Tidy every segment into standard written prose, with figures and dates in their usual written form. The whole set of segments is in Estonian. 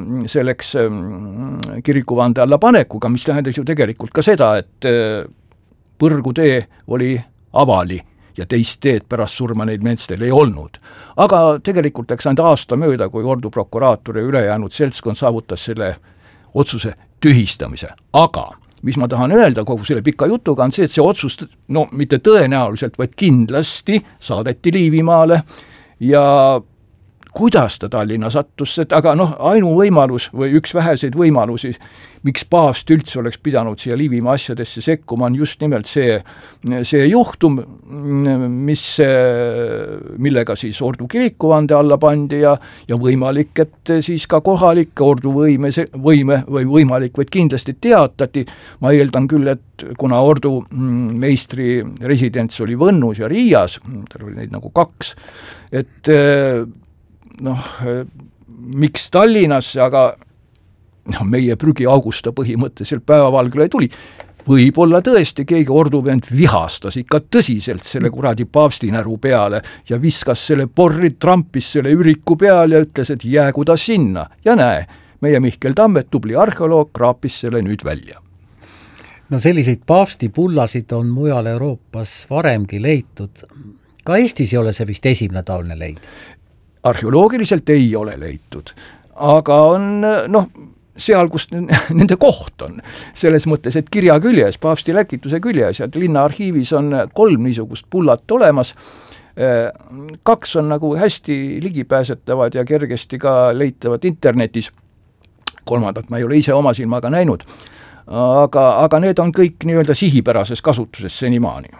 selleks kirikuvande alla panekuga, mis tähendas ju tegelikult ka seda, et põrgutee oli avali ja teist teed pärast surma neid meestel ei olnud. Aga tegelikult läks ainult aasta mööda, kui Ordu prokuraator ja ülejäänud seltskond saavutas selle otsuse tühistamise. Aga mis ma tahan öelda kogu selle pika jutuga on see, et see otsus, no mitte tõenäoliselt, vaid kindlasti saadeti Liivimaale ja kuidas ta Tallinna sattus, aga ainuvõimalus või üks väheseid võimalusi, miks paavst üldse oleks pidanud siia Liivimaa asjadesse sekkuma, on just nimelt see juhtum, millega siis Ordu kirikuvande alla pandi ja võimalik, et siis ka kohalik Ordu võime või võimalik, vaid kindlasti teatati. Ma eeldan küll, et kuna Ordu meistri residents oli Võnnus ja Riias, tal oli neid nagu 2, et miks Tallinnasse, aga meie prügiaugusta põhimõtteliselt päevavalgele tuli. Võib-olla tõesti keegi Ordu vend vihastas ikka tõsiselt selle kuradi paavstinäru peale ja viskas selle porri, trampis selle üriku peal ja ütles, et jäägu ta sinna. Ja näe, meie Mihkel Tammet, tubli arheoloog, kraapis selle nüüd välja. No selliseid paavstipullasid on mujal Euroopas varemgi leitud. Ka Eestis ei ole see vist esimene taoline leid? Arheoloogiliselt ei ole leitud, aga on seal, kus nende koht on. Selles mõttes, et kirja küljes, paavsti läkituse küljes ja linnaarhiivis on 3 niisugust pullat olemas. 2 on nagu hästi ligipääsetavad ja kergesti ka leitavad internetis. 3. ma ei ole ise oma silmaga näinud, aga need on kõik nii-öelda sihipärases kasutuses senimaani.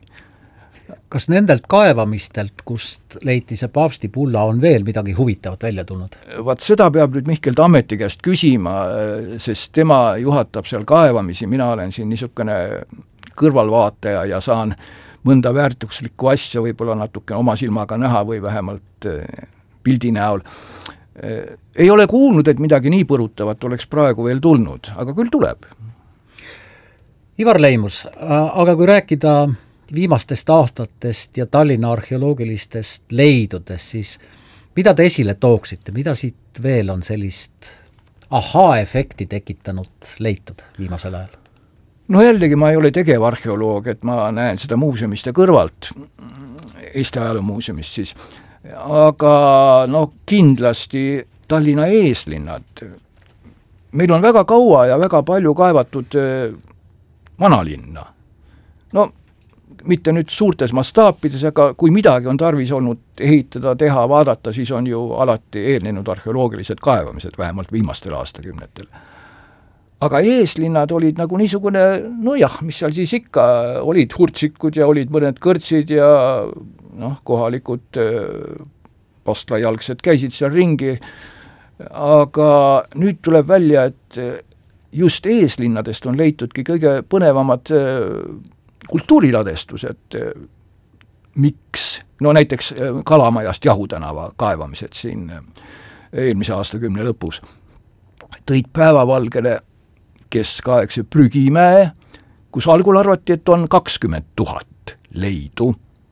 Kas nendelt kaevamistelt, kust leiti see paavstipulla, on veel midagi huvitavat välja tulnud? Vaat seda peab nüüd Mihkel Tammeti käest küsima, sest tema juhatab seal kaevamisi, mina olen siin niisugune kõrvalvaataja ja saan mõnda väärtuslikku asja võib-olla natuke oma silmaga näha või vähemalt pildi näol. Ei ole kuulnud, et midagi nii põrutavat oleks praegu veel tulnud, aga küll tuleb. Ivar Leimus, aga kui rääkida viimastest aastatest ja Tallinna arheoloogilistest leidudest, siis mida te esile tooksite, mida siit veel on sellist ahaa-efekti tekitanud leitud viimasel ajal? Jällegi ma ei ole tegev arheoloog, et ma näen seda muuseumiste kõrvalt, Eesti ajaloomuuseumist siis, aga kindlasti Tallinna eeslinnad. Meil on väga kaua ja väga palju kaevatud vanalinna. Mitte nüüd suurtes mastaapides, aga kui midagi on tarvis olnud ehitada, teha, vaadata, siis on ju alati eelnenud arheoloogilised kaevamised, vähemalt viimastel aastakümnetel. Aga eeslinnad olid nagu niisugune, mis seal siis ikka, olid hurtsikud ja olid mõned kõrtsid ja kohalikud postlajalgsed käisid seal ringi, aga nüüd tuleb välja, et just eeslinnadest on leitudki kõige põnevamad kultuuriladestused, miks, näiteks Kalamajast Jahutänava kaevamised siin eelmise aastakümne lõpus, tõid päevavalgele keskaegse Prügimäe, kus algul arvati, et on 20 000 leidu.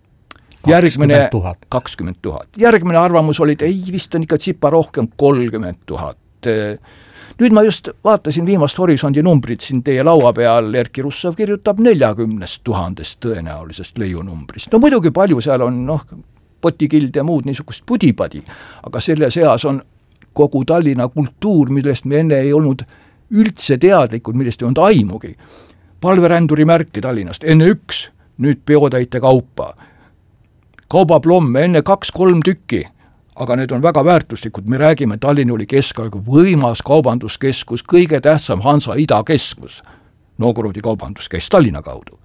20 000. Järgmine arvamus oli, et ei, vist on ikka tsipa rohkem 30 000. Nüüd ma just vaatasin viimast horisondi numbrit siin teie laua peal, Erki Russov kirjutab 40 000 tõenäolisest leiunumbrist. Muidugi palju seal on, potikild ja muud niisugust pudipadi, aga selle seas on kogu Tallinna kultuur, millest me enne ei olnud üldse teadlikud, millest ei olnud aimugi. Palveränduri märki Tallinnast, enne 1, nüüd peotäite kaupa. Kaubaplomme enne 2-3 tükki. Aga need on väga väärtuslikud, me räägime, Tallinn oli keskaega võimas kaubanduskeskus, kõige tähtsam Hansa idakeskus. Novgorodi kaubandus käis Tallinna kaudu.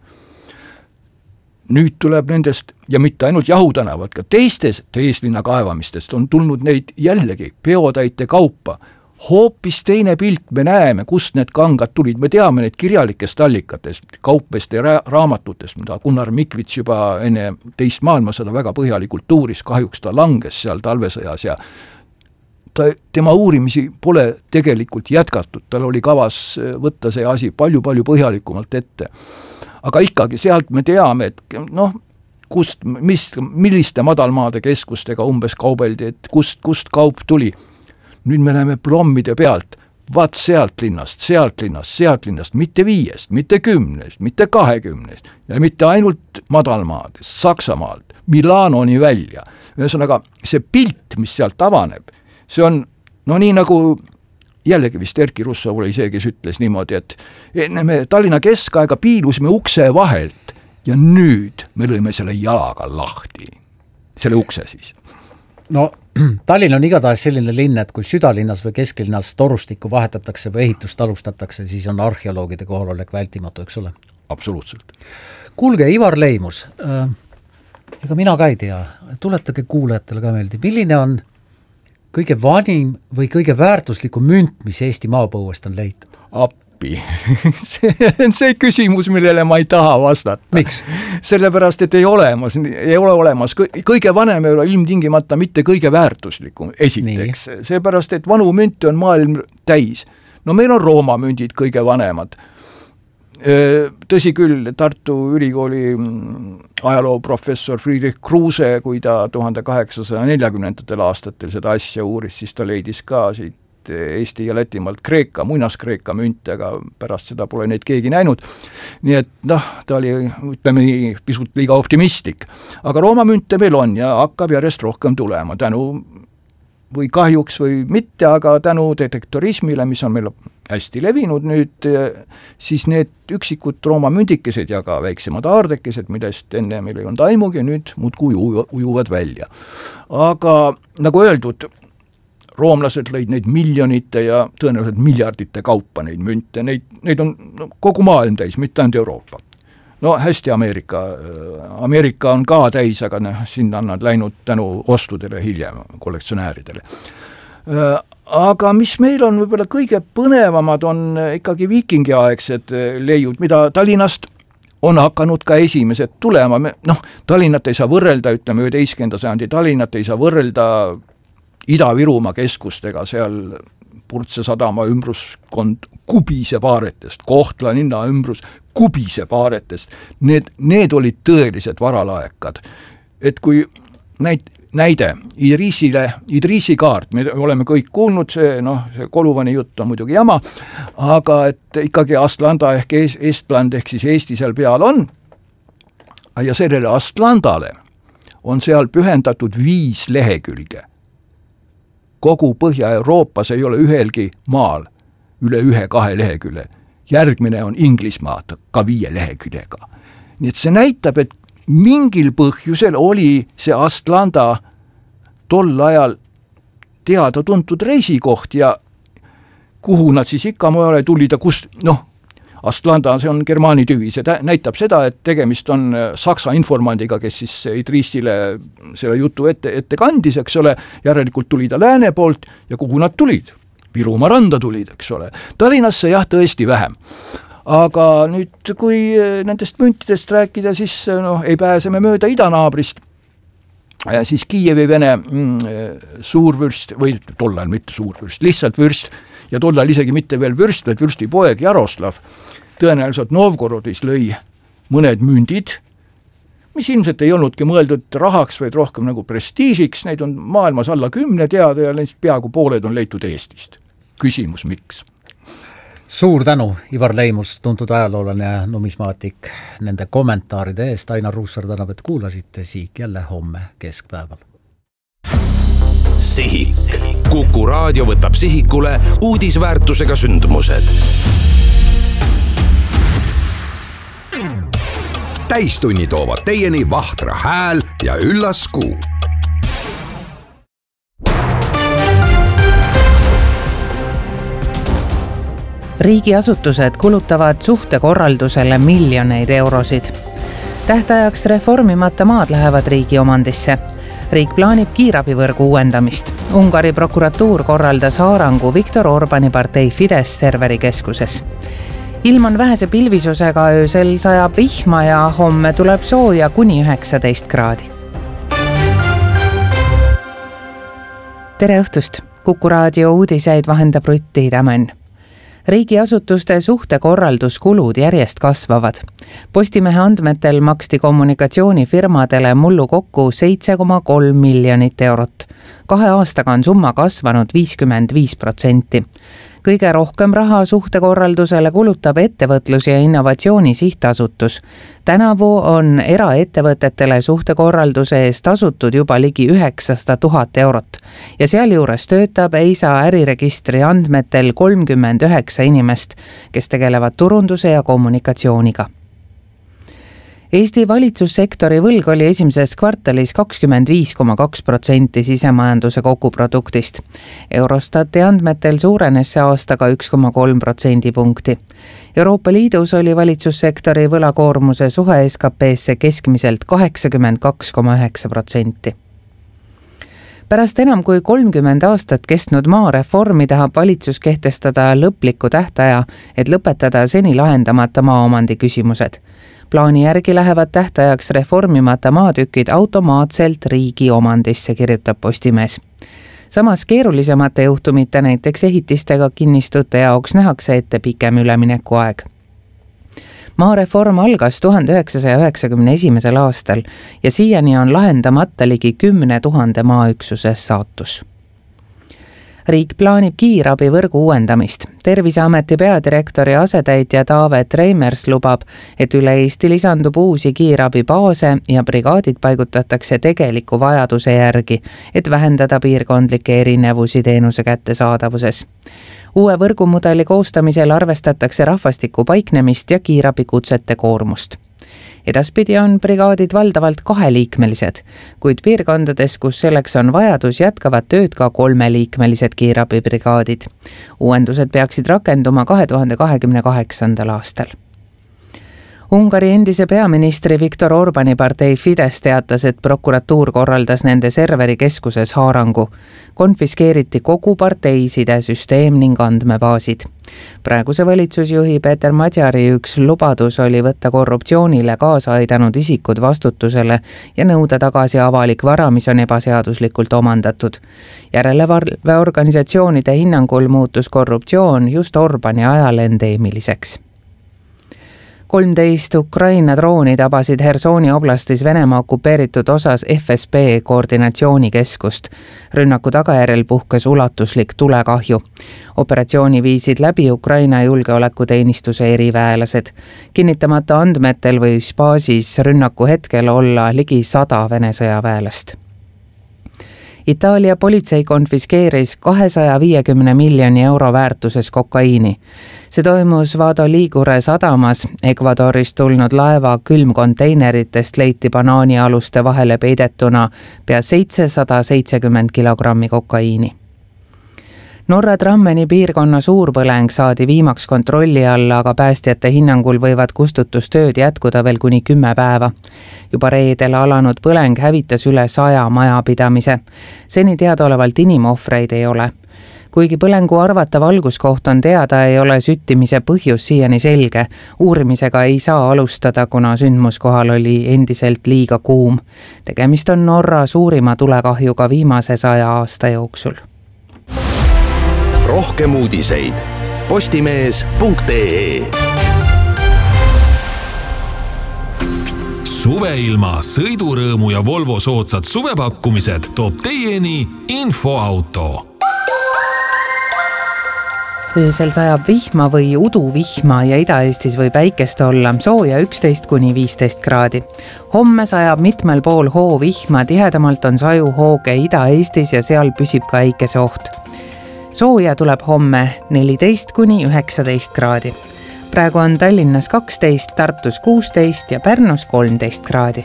Nüüd tuleb nendest, ja mitte ainult Jahutänavad, ka teistest eeslinna kaevamistest on tulnud neid jällegi peotäite kaupa. Hoopis teine pilt, me näeme, kust need kangad tulid, me teame neid kirjalikest allikatest, kaupmeeste raamatutest, mida Gunnar Mikvits juba enne teist maailmasõda väga põhjalikult uuris, kahjuks ta langes seal talvesõjas ja tema uurimisi pole tegelikult jätkatud, tal oli kavas võtta see asi palju-palju põhjalikumalt ette. Aga ikkagi sealt me teame, et milliste madalmaade keskustega umbes kaubeldi, et kust kaup tuli. nüüd me läheme plommide pealt, vaat sealt linnast, mitte 5, mitte 10, mitte 20 ja mitte ainult madalmaadest, Saksamaalt, Milanoni välja. Ühesõnaga, see pilt, mis sealt avaneb, see on nii nagu jällegi vist Erki Russov oli see, kes ütles niimoodi, et enne me Tallinna keskaega piilusime ukse vahelt ja nüüd me lõime selle jalaga lahti. Selle ukse siis. No Tallinn on igatahes selline linn, et kui südalinnas või kesklinnas torustikku vahetatakse või ehitust alustatakse, siis on arheoloogide kohalolek vältimatu, eks ole? Absoluutselt. Kuulge, Ivar Leimus, ega mina ka ei tea, tuletage kuulajatele ka meeldi, milline on kõige vanim või kõige väärtuslikum münt, mis Eesti maapõuest on leitud? Appi. See on see küsimus, millele ma ei taha vastata. Miks? Sellepärast, et ei ole olemas. Kõige vanem ei ole ilmtingimata mitte kõige väärtuslikum esiteks. Seepärast, et vanu münte on maailm täis. No meil on Rooma mündid kõige vanemad. Tõsi küll, Tartu Ülikooli ajalooprofessor Friedrich Kruse, kui ta 1840. aastatel seda asja uuris, siis ta leidis ka siit Eesti ja Lätimaalt Kreeka, muinaskreeka münte, aga pärast seda pole neid keegi näinud. Nii et ta oli, ütleme nii, pisut liiga optimistlik. Aga Rooma münte meil on ja hakkab järjest rohkem tulema tänu või kahjuks või mitte, aga tänu detektorismile, mis on meil hästi levinud nüüd, siis need üksikud Rooma mündikesed ja ka väiksemad aardekesed, millest enne meil ei olnud aimugi, nüüd muudkui ujuvad välja. Aga nagu öeldud, roomlased lõid neid miljonite ja tõenäoliselt miljardite kaupa neid münte, neid on kogu maailm täis, mitte ainult Euroopa. No hästi Ameerika on ka täis, aga sinna on nad läinud tänu ostudele hiljem, kollektsionääridele. Aga mis meil on võib-olla kõige põnevamad on ikkagi viikingiaegsed leiud, mida Tallinnast on hakanud ka esimesed tulema. Tallinnat ei saa võrrelda, ütleme 11. sajandi Tallinnat ei saa võrrelda Ida-Virumaa keskustega, seal Purtse sadama ümbruskond kubise paaretest, Kohtla linna ümbrus kubise paaretest, need olid tõelised varalaekad. Et kui näide, Idriisi kaart, me oleme kõik kuulnud, see Koluvani jutt on muidugi jama, aga et ikkagi Astlanda ehk Estland ehk siis Eesti seal peal on, ja sellele Astlandale on seal pühendatud 5 lehekülge. Kogu Põhja-Euroopas ei ole ühelgi maal üle 1-2 lehekülje. Järgmine on Inglismaad ka 5 leheküljega. Nii et see näitab, et mingil põhjusel oli see Astlanda tol ajal teada-tuntud reisikoht ja kuhu nad siis ikka mujale tulid ja kust, Astlanda, see on Germaani tüvi, see näitab seda, et tegemist on Saksa informandiga, kes siis Idriisile selle jutu ette kandis, eks ole, järelikult tuli ta lääne poolt ja kuhu nad tulid? Virumaa randa tulid, eks ole. Tallinnasse jah, tõesti vähem. Aga nüüd, kui nendest müntidest rääkida, siis ei pääse me mööda idanaabrist. Ja siis Kiievi Vene suurvürst, või tollal mitte suurvürst, lihtsalt vürst, ja tollal isegi mitte veel vürst, vaid vürsti poeg Jaroslav, tõenäoliselt Novgorodis lõi mõned mündid, mis ilmselt ei olnudki mõeldud rahaks, vaid rohkem nagu prestiižiks, neid on maailmas alla 10 teada ja peaaegu pooled on leitud Eestist. Küsimus, miks? Suur tänu, Ivar Leimus, tuntud ajaloolane ja numismaatik, nende kommentaaride eest. Ainar Ruussaar tänab, et kuulasite, Siik jälle homme keskpäeval. Sihik. Kuku raadio võtab sihikule uudisväärtusega sündmused. Täistunni toovad teieni Vahtra hääl ja Üllas Kuu. Riigiasutused kulutavad suhtekorraldusele miljoneid eurosid. Tähtajaks reformimata maad lähevad riigi omandisse. Riik plaanib kiirabivõrgu uuendamist. Ungari prokuratuur korraldas haarangu Viktor Orbani partei Fidesz serveri keskuses. Ilm on vähese pilvisusega, öösel sajab vihma ja homme tuleb sooja kuni 19 kraadi. Tere õhtust! Kuku raadio uudiseid vahendab Rutt Tiidemann. Riigiasutuste suhtekorralduskulud järjest kasvavad. Postimehe andmetel maksti kommunikatsioonifirmadele mullu kokku 7,3 miljonit eurot. 2 aastaga on summa kasvanud 55%. Kõige rohkem raha suhtekorraldusele kulutab ettevõtlus- ja innovatsiooni sihtasutus. Tänavu on eraettevõtetele suhtekorralduse eest tasutud juba ligi 900 000 eurot ja sealjuures töötab EISA äriregistri andmetel 39 inimest, kes tegelevad turunduse ja kommunikatsiooniga. Eesti valitsussektori võlg oli esimeses kvartalis 25,2% sisemajanduse koguproduktist. Eurostati andmetel suurenes see aastaga 1,3% punkti. Euroopa Liidus oli valitsussektori võlakoormuse suhe SKP-sse keskmiselt 82,9%. Pärast enam kui 30 aastat kestnud maareformi tahab valitsus kehtestada lõpliku tähtaja, et lõpetada seni lahendamata maaomandi küsimused. Plaani järgi lähevad tähtajaks reformimata maatükid automaatselt riigi omandisse, kirjutab Postimees. Samas keerulisemate juhtumite, näiteks ehitistega kinnistute jaoks nähakse ette pikem üleminekuaeg. Maareform algas 1991. aastal ja siiani on lahendamata ligi 10 000 maaüksuse saatus. Riik plaanib kiirabivõrgu uuendamist. Terviseameti peadirektori asetäitja Taavet Reimers lubab, et üle Eesti lisandub uusi kiirabibaase ja brigaadid paigutatakse tegeliku vajaduse järgi, et vähendada piirkondlikke erinevusi teenuse kättesaadavuses. Uue võrgumudeli koostamisel arvestatakse rahvastiku paiknemist ja kiirabikutsete koormust. Edaspidi on brigaadid valdavalt 2-liikmelised, kuid piirkondades, kus selleks on vajadus, jätkavad tööd ka 3-liikmelised kiirabibrigaadid. Uuendused peaksid rakenduma 2028. aastal. Ungari endise peaministri Viktor Orbani partei Fidesz teatas, et prokuratuur korraldas nende serverikeskuses haarangu. Konfiskeeriti kogu partei sidesüsteem ning andmebaasid. Praeguse valitsusjuhi Peeter Madjari üks lubadus oli võtta korruptsioonile kaasa aidanud isikud vastutusele ja nõuda tagasi avalik vara, mis on ebaseaduslikult omandatud. Järelevalveorganisatsioonide hinnangul muutus korruptsioon just Orbani ajal endeemiliseks. 13 Ukraina drooni tabasid Hersoni oblastis Venemaa okupeeritud osas FSB koordinatsioonikeskust. Rünnaku tagajärjel puhkes ulatuslik tulekahju. Operatsiooni viisid läbi Ukraina julgeolekuteenistuse eriväelased. Kinnitamata andmetel võis baasis rünnaku hetkel olla ligi 100 Vene sõjaväelast. Itaalia politsei konfiskeeris 250 miljoni euro väärtuses kokaiini. See toimus Vado Ligure sadamas. Ecuadorist tulnud laeva külmkonteineritest leiti banaanialuste vahele peidetuna pea 770 kilogrammi kokaiini. Norra Trammeni piirkonna suurpõleng saadi viimaks kontrolli alla, aga päästjate hinnangul võivad kustutustööd jätkuda veel kuni 10 päeva. Juba reedel alanud põleng hävitas üle 100 majapidamise. Seni teadaolevalt inimohvreid ei ole. Kuigi põlengu arvatav alguskoht on teada, ei ole süttimise põhjus siiani selge. Uurimisega ei saa alustada, kuna sündmuskohal oli endiselt liiga kuum. Tegemist on Norra suurima tulekahjuga viimase 100 aasta jooksul. Rohkem uudiseid postimees.ee. Suveilma, sõidurõõmu ja Volvo soodsad suvepakkumised toob teieni Infoauto. Öösel sajab vihma või uduvihma ja Ida-Eestis võib päikest olla, sooja 11–15 kraadi. Homme sajab mitmel pool hoovihma, tihedamalt on saju hooge Ida-Eestis ja seal püsib ka äikese oht. Sooja tuleb homme 14–19 kraadi. Praegu on Tallinnas 12, Tartus 16 ja Pärnus 13 kraadi.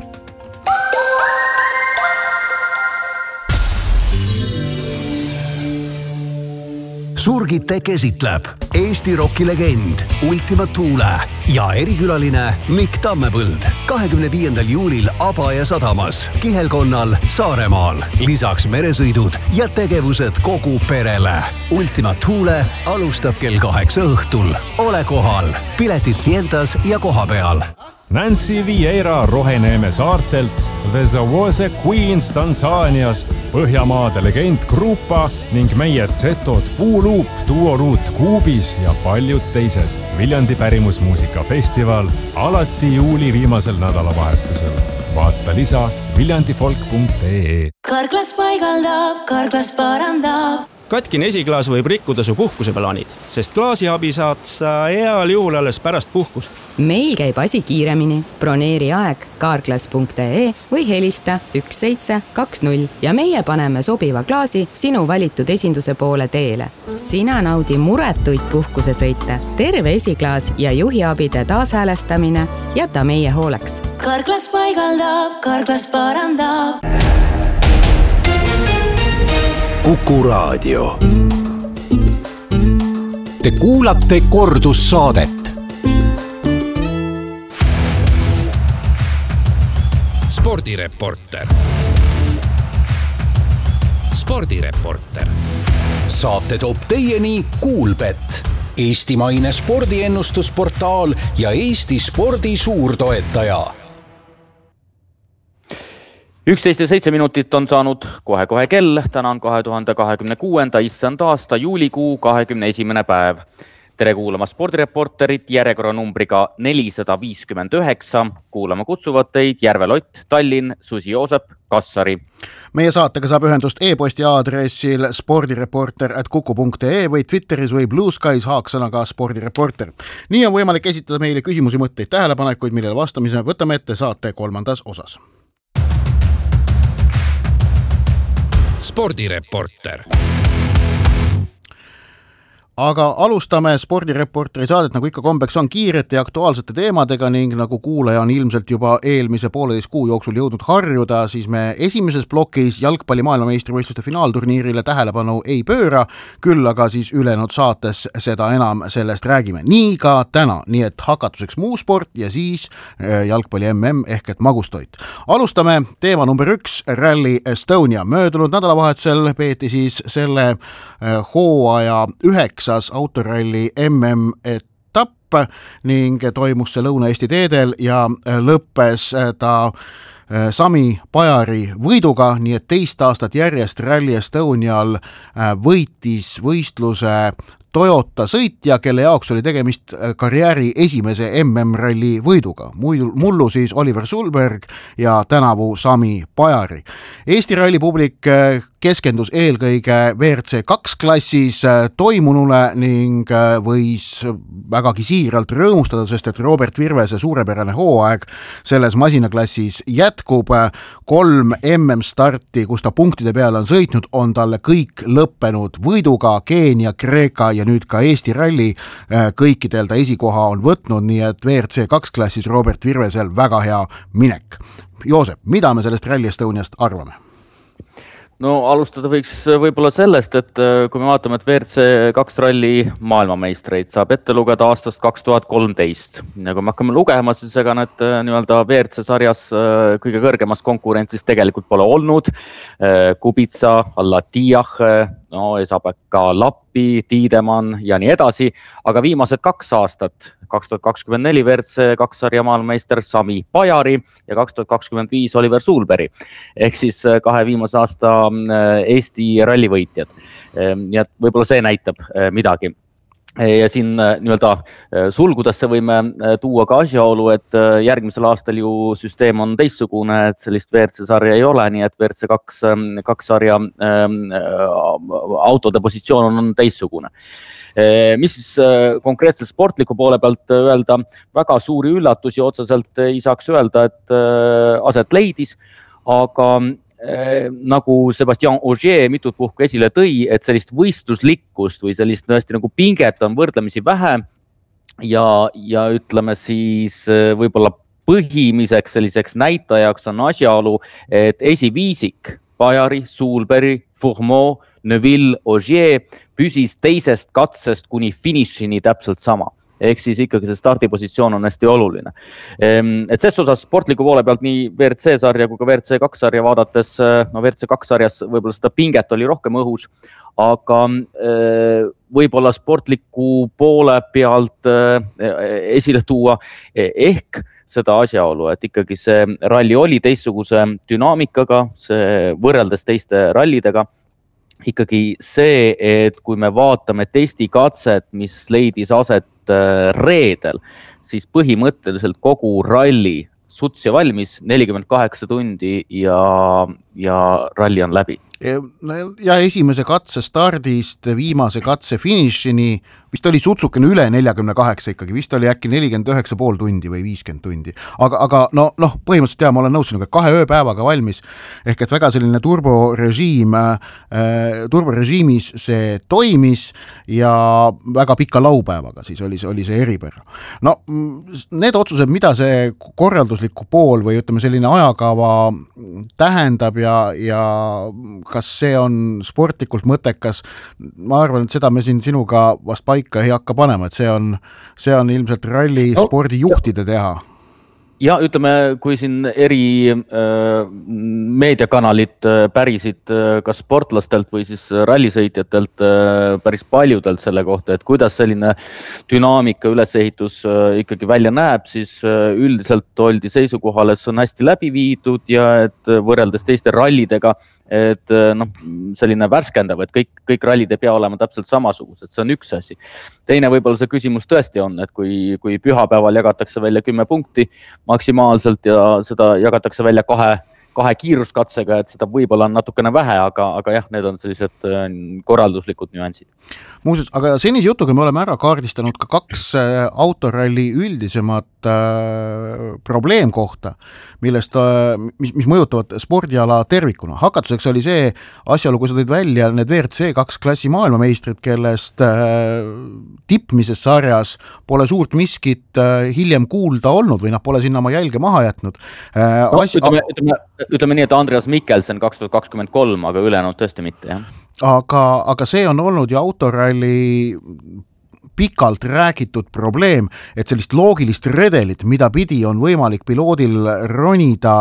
Surgite käsitleb Eesti rockilegend Ultima Thule ja erikülaline Mikk Tammepõld 25. juulil Abaja sadamas, Kihelkonnal Saaremaal. Lisaks meresõidud ja tegevused kogu perele. Ultima Thule alustab kell 8 õhtul. Ole kohal. Piletid Fientas ja koha peal. Nancy Vieira Roheneeme saartelt The Zawose Queens Tansaaniast, Põhjamaade legend Grupa ning meie Zetod Puuluup, Duoruut Kuubis ja paljud teised. Viljandi pärimusmuusikafestival alati juuli viimasel nädalavahetusel. Vaata lisa viljandifolk.ee. Karklas paigaldab, Karklas parandab. Katkine esiklaas võib rikkuda su puhkuseplaanid, sest klaasiabi saad sa heal juhul alles pärast puhkust. Meil käib asi kiiremini. Broneeri aeg karklas.ee või helista 1720 ja meie paneme sobiva klaasi sinu valitud esinduse poole teele. Sina naudi muretuid puhkusesõite, terve esiklaas ja juhiabide taashäälestamine jäta meie hooleks. Karklas paigaldab, Karklas parandab. Kuku Raadio. Te kuulate kordussaadet. Spordireporter. Saate toob teieni Kuulbet, eestimaine spordiennustusportaal ja Eesti spordi suurtoetaja. 11:07 on saanud kohe kell. Täna on 2026. issand aasta juulikuu 21. päev. Tere kuulama spordireporterit järjekorranumbriga 459. Kuulama kutsuvad teid Järve Lott, Tallinn, Susi Joosep, Kassari. Meie saatega saab ühendust e-posti aadressil spordireporter@kuku.ee või Twitteris või Blue Skies haaksõnaga spordireporter. Nii on võimalik esitada meile küsimusi, mõtteid, tähelepanekuid, millele vastamise võtame ette saate 3. osas. Spordireporter. Aga alustame spordireporteri saadet, nagu ikka kombeks on, kiirete ja aktuaalsete teemadega ning nagu kuulaja on ilmselt juba eelmise 1,5 kuu jooksul jõudnud harjuda, siis me esimeses plokis jalgpalli maailmameistrivõistluste finaalturniirile tähelepanu ei pööra, küll aga siis ülejäänud saates seda enam sellest räägime. Nii ka täna, nii et hakatuseks muu sport ja siis jalgpalli MM ehk et magustoit. Alustame teema number 1, Rally Estonia. Möödunud nädalavahetusel peeti siis selle hooaja 9. autoralli MM-etapp ning toimus see Lõuna-Eesti teedel ja lõppes ta Sami Pajari võiduga, nii et 2 aastat järjest Rally Estonial võitis võistluse Toyota sõitja, kelle jaoks oli tegemist karjääri esimese MM-ralli võiduga. Mullu siis Oliver Sulberg ja tänavu Sami Pajari. Eesti ralli publik keskendus eelkõige WRC 2 klassis toimunule ning võis vägagi siiralt rõõmustada, sest et Robert Virvese suurepärane hooaeg selles masinaklassis jätkub. 3 MM-starti, kus ta punktide peale on sõitnud, on talle kõik lõppenud võiduga. Keenia, Kreeka ja nüüd ka Eesti ralli kõikidel ta esikoha on võtnud, nii et WRC 2 klassis Robert Virvesel väga hea minek. Joosep, mida me sellest Rally Estoniast arvame? No alustada võiks võib-olla sellest, et kui me vaatame, et WRC 2 ralli maailmameistreid saab ette lugeda aastast 2013. Ja kui me hakkame lugema, siis ega need nii-öelda WRC sarjas kõige kõrgemas konkurentsis tegelikult pole olnud. Kubica, Alatiah, Esabeka, Lappi, Tiidemann ja nii edasi. Aga viimased 2 aastat, 2024 WRC 2 sarja maailmameister Sami Pajari ja 2025 Oliver Sulberg. Ehk siis 2 viimase aasta Eesti rallivõitjad. Nii et võib-olla see näitab midagi. Ja siin nii-öelda sulgudesse võime tuua ka asjaolu, et järgmisel aastal ju süsteem on teistsugune, et sellist WRC sarja ei ole, nii et WRC 2 sarja autode positsioon on teistsugune. Mis siis konkreetselt sportliku poole pealt öelda, väga suuri üllatusi otseselt ei saaks öelda, et aset leidis, aga nagu Sébastien Ogier mitut puhku esile tõi, et sellist võistluslikkust või sellist tõesti nagu pinget on võrdlemisi vähe ja ütleme siis võib-olla põhimiseks selliseks näitajaks on asjaolu, et esiviisik Pajari, Sulberg, Fourmaux, Neuville, Ogier püsis teisest katsest kuni finišini täpselt sama. ehk siis ikkagi see stardipositsioon on hästi oluline. Et ses osas sportliku poole pealt nii WRC sarja kui ka WRC 2 sarja vaadates, no WRC 2 sarjas võib-olla seda pinget oli rohkem õhus, aga võib-olla sportliku poole pealt esile tuua ehk seda asjaolu, et ikkagi see ralli oli teistsuguse dünaamikaga, see võrreldes teiste rallidega, ikkagi see, et kui me vaatame testikatset, mis leidis aset reedel, siis põhimõtteliselt kogu ralli suts ja valmis 48 tundi ja ralli on läbi. Ja esimese katse stardist viimase katse finišini vist oli sutsukene üle 48 ikkagi, vist oli äkki 49,5 tundi või 50 tundi. Aga põhimõtteliselt ma olen nõus sinuga 2 ööpäevaga valmis, ehk et väga selline turborežiimis see toimis ja väga pika laupäevaga siis oli see eripärra. No need otsused, mida see korraldusliku pool või ütleme selline ajakava tähendab ja kas see on sportlikult mõttekas, ma arvan, et seda me siin sinuga vast paika ei hakka panema, et see on ilmselt ralli spordijuhtide teha. Ja ütleme, kui siin eri meediakanalid pärisid kas sportlastelt või siis rallisõitjatelt päris paljudelt selle kohta, et kuidas selline dünaamika ülesehitus ikkagi välja näeb, siis üldiselt oldi seisukohal, et see on hästi läbi viidud ja et võrreldes teiste rallidega, et selline värskendav, et kõik rallid ei pea olema täpselt samasugused, see on üks asi. Teine võib-olla see küsimus tõesti on, et kui pühapäeval jagatakse välja 10 punkti maksimaalselt ja seda jagatakse välja kahe kiiruskatsega, et seda võib-olla on natukene vähe, aga jah, need on sellised korralduslikud nüansid. Muuseas, aga senise jutuga me oleme ära kaardistanud ka 2 autoralli üldisemat probleemkohta, mis mõjutavad spordiala tervikuna. Hakatuseks oli see asjaolu, kui sa tõid välja need WRC 2 klassi maailmameistrid, kellest tippmises sarjas pole suurt miskit hiljem kuulda olnud või pole sinna oma jälge maha jätnud. Ütleme nii, et Andreas Mikkelsen 2023, aga ülejäänud tõesti mitte, jah. Aga see on olnud ju autoralli pikalt räägitud probleem, et sellist loogilist redelit, mida pidi on võimalik piloodil ronida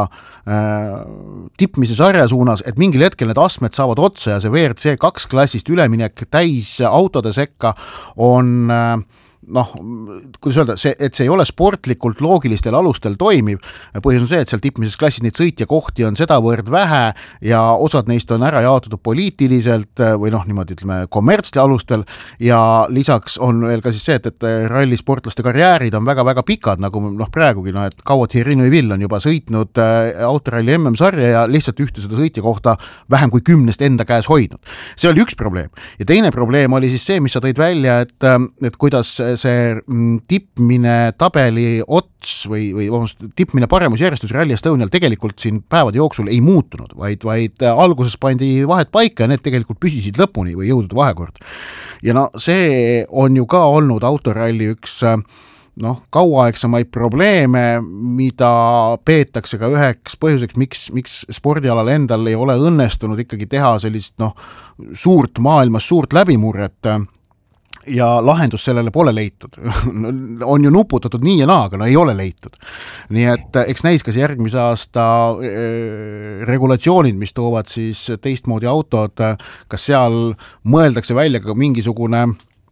tippmise sarja suunas, et mingil hetkel need astmed saavad otsa ja see WRC 2 klassist üleminek täis autode sekka on kuidas öelda, et see ei ole sportlikult loogilistel alustel toimiv. Põhjus on see, et seal tippmises klassis neid sõitjakohti on sedavõrd vähe ja osad neist on ära jaotatud poliitiliselt või niimoodi ütleme kommertsli alustel ja lisaks on veel ka siis see, et rallisportlaste karjäärid on väga-väga pikad, nagu praegugi, et kaua Thierry Neuville on juba sõitnud autoralli MM-sarja ja lihtsalt ühte seda sõitjakohta vähem kui 10 enda käes hoidnud. See oli üks probleem. Ja teine probleem oli siis see, mis sa tõid välja, et kuidas see tippmine tabeli ots või tippmine paremusjärjestus Rally Estonial tegelikult siin päevade jooksul ei muutunud, vaid alguses pandi vahed paika ja need tegelikult püsisid lõpuni või jõudude vahekord. Ja see on ju ka olnud autoralli üks kauaaegsemaid probleeme, mida peetakse ka üheks põhjuseks, miks spordialal endal ei ole õnnestunud ikkagi teha sellist maailmas suurt läbimurret ja lahendus sellele pole leitud. On ju nuputatud nii ja naa, aga ei ole leitud. Nii et eks näis, kas järgmise aasta regulatsioonid, mis toovad siis teistmoodi autod, kas seal mõeldakse välja ka mingisugune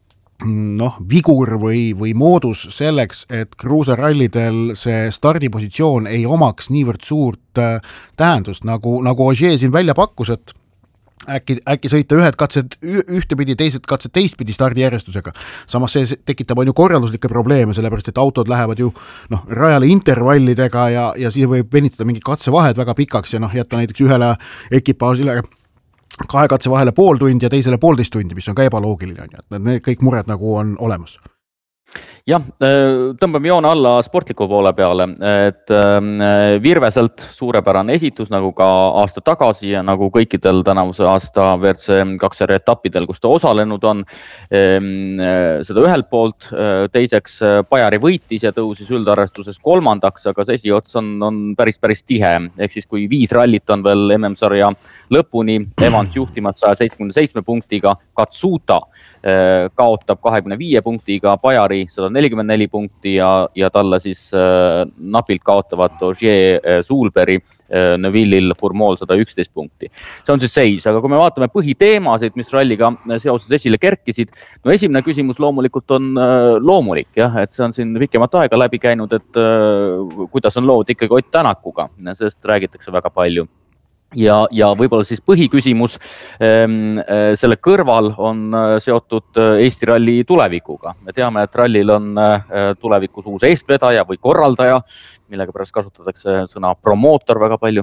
vigur või moodus selleks, et kruusarallidel see stardipositsioon ei omaks niivõrd suurt tähendust, nagu Ogier siin välja pakkus, et äkki sõita ühed katsed ühtepidi, teised katsed teistpidi stardijärjestusega. Samas see tekitab ju korralduslikke probleeme, sellepärast et autod lähevad ju rajale intervallidega ja siia võib venitada mingi katsevahed väga pikaks ja jätta näiteks ühele ekipaasile 2 katse vahele pool tundi ja teisele 1,5 tundi, mis on ka ebaloogiline. Need kõik mured nagu on olemas. Jah, tõmbame joone alla sportliku poole peale, et Virveselt suurepärane esitus nagu ka aasta tagasi ja nagu kõikidel tänavuse aasta WRC 2 etappidel, kus ta osalenud on. Seda ühelt poolt, teiseks Bajari võitis ja tõusis üldarvestuses 3., aga see esiots on päris tihe. Ehk siis kui 5 rallit on veel MM-sarja lõpuni, Evans juhtimat 177 punktiga, Katsuta kaotab 25 punktiga Bajari 144 punkti ja talle siis napilt kaotavad Ogier, Sulberi, Neuvillil, Fourmol 111 punkti. See on siis seis, aga kui me vaatame põhiteemasid, mis ralliga seoses esile kerkisid, no esimene küsimus loomulikult on loomulik, jah, et see on siin pikemat aega läbi käinud, et kuidas on lood ikkagi Ott Tänakuga, sellest räägitakse väga palju. Ja võib-olla siis põhiküsimus selle kõrval on seotud Eesti ralli tulevikuga. Me teame, et rallil on tulevikus uus eestvedaja või korraldaja, millega pärast kasutatakse sõna promootor väga palju.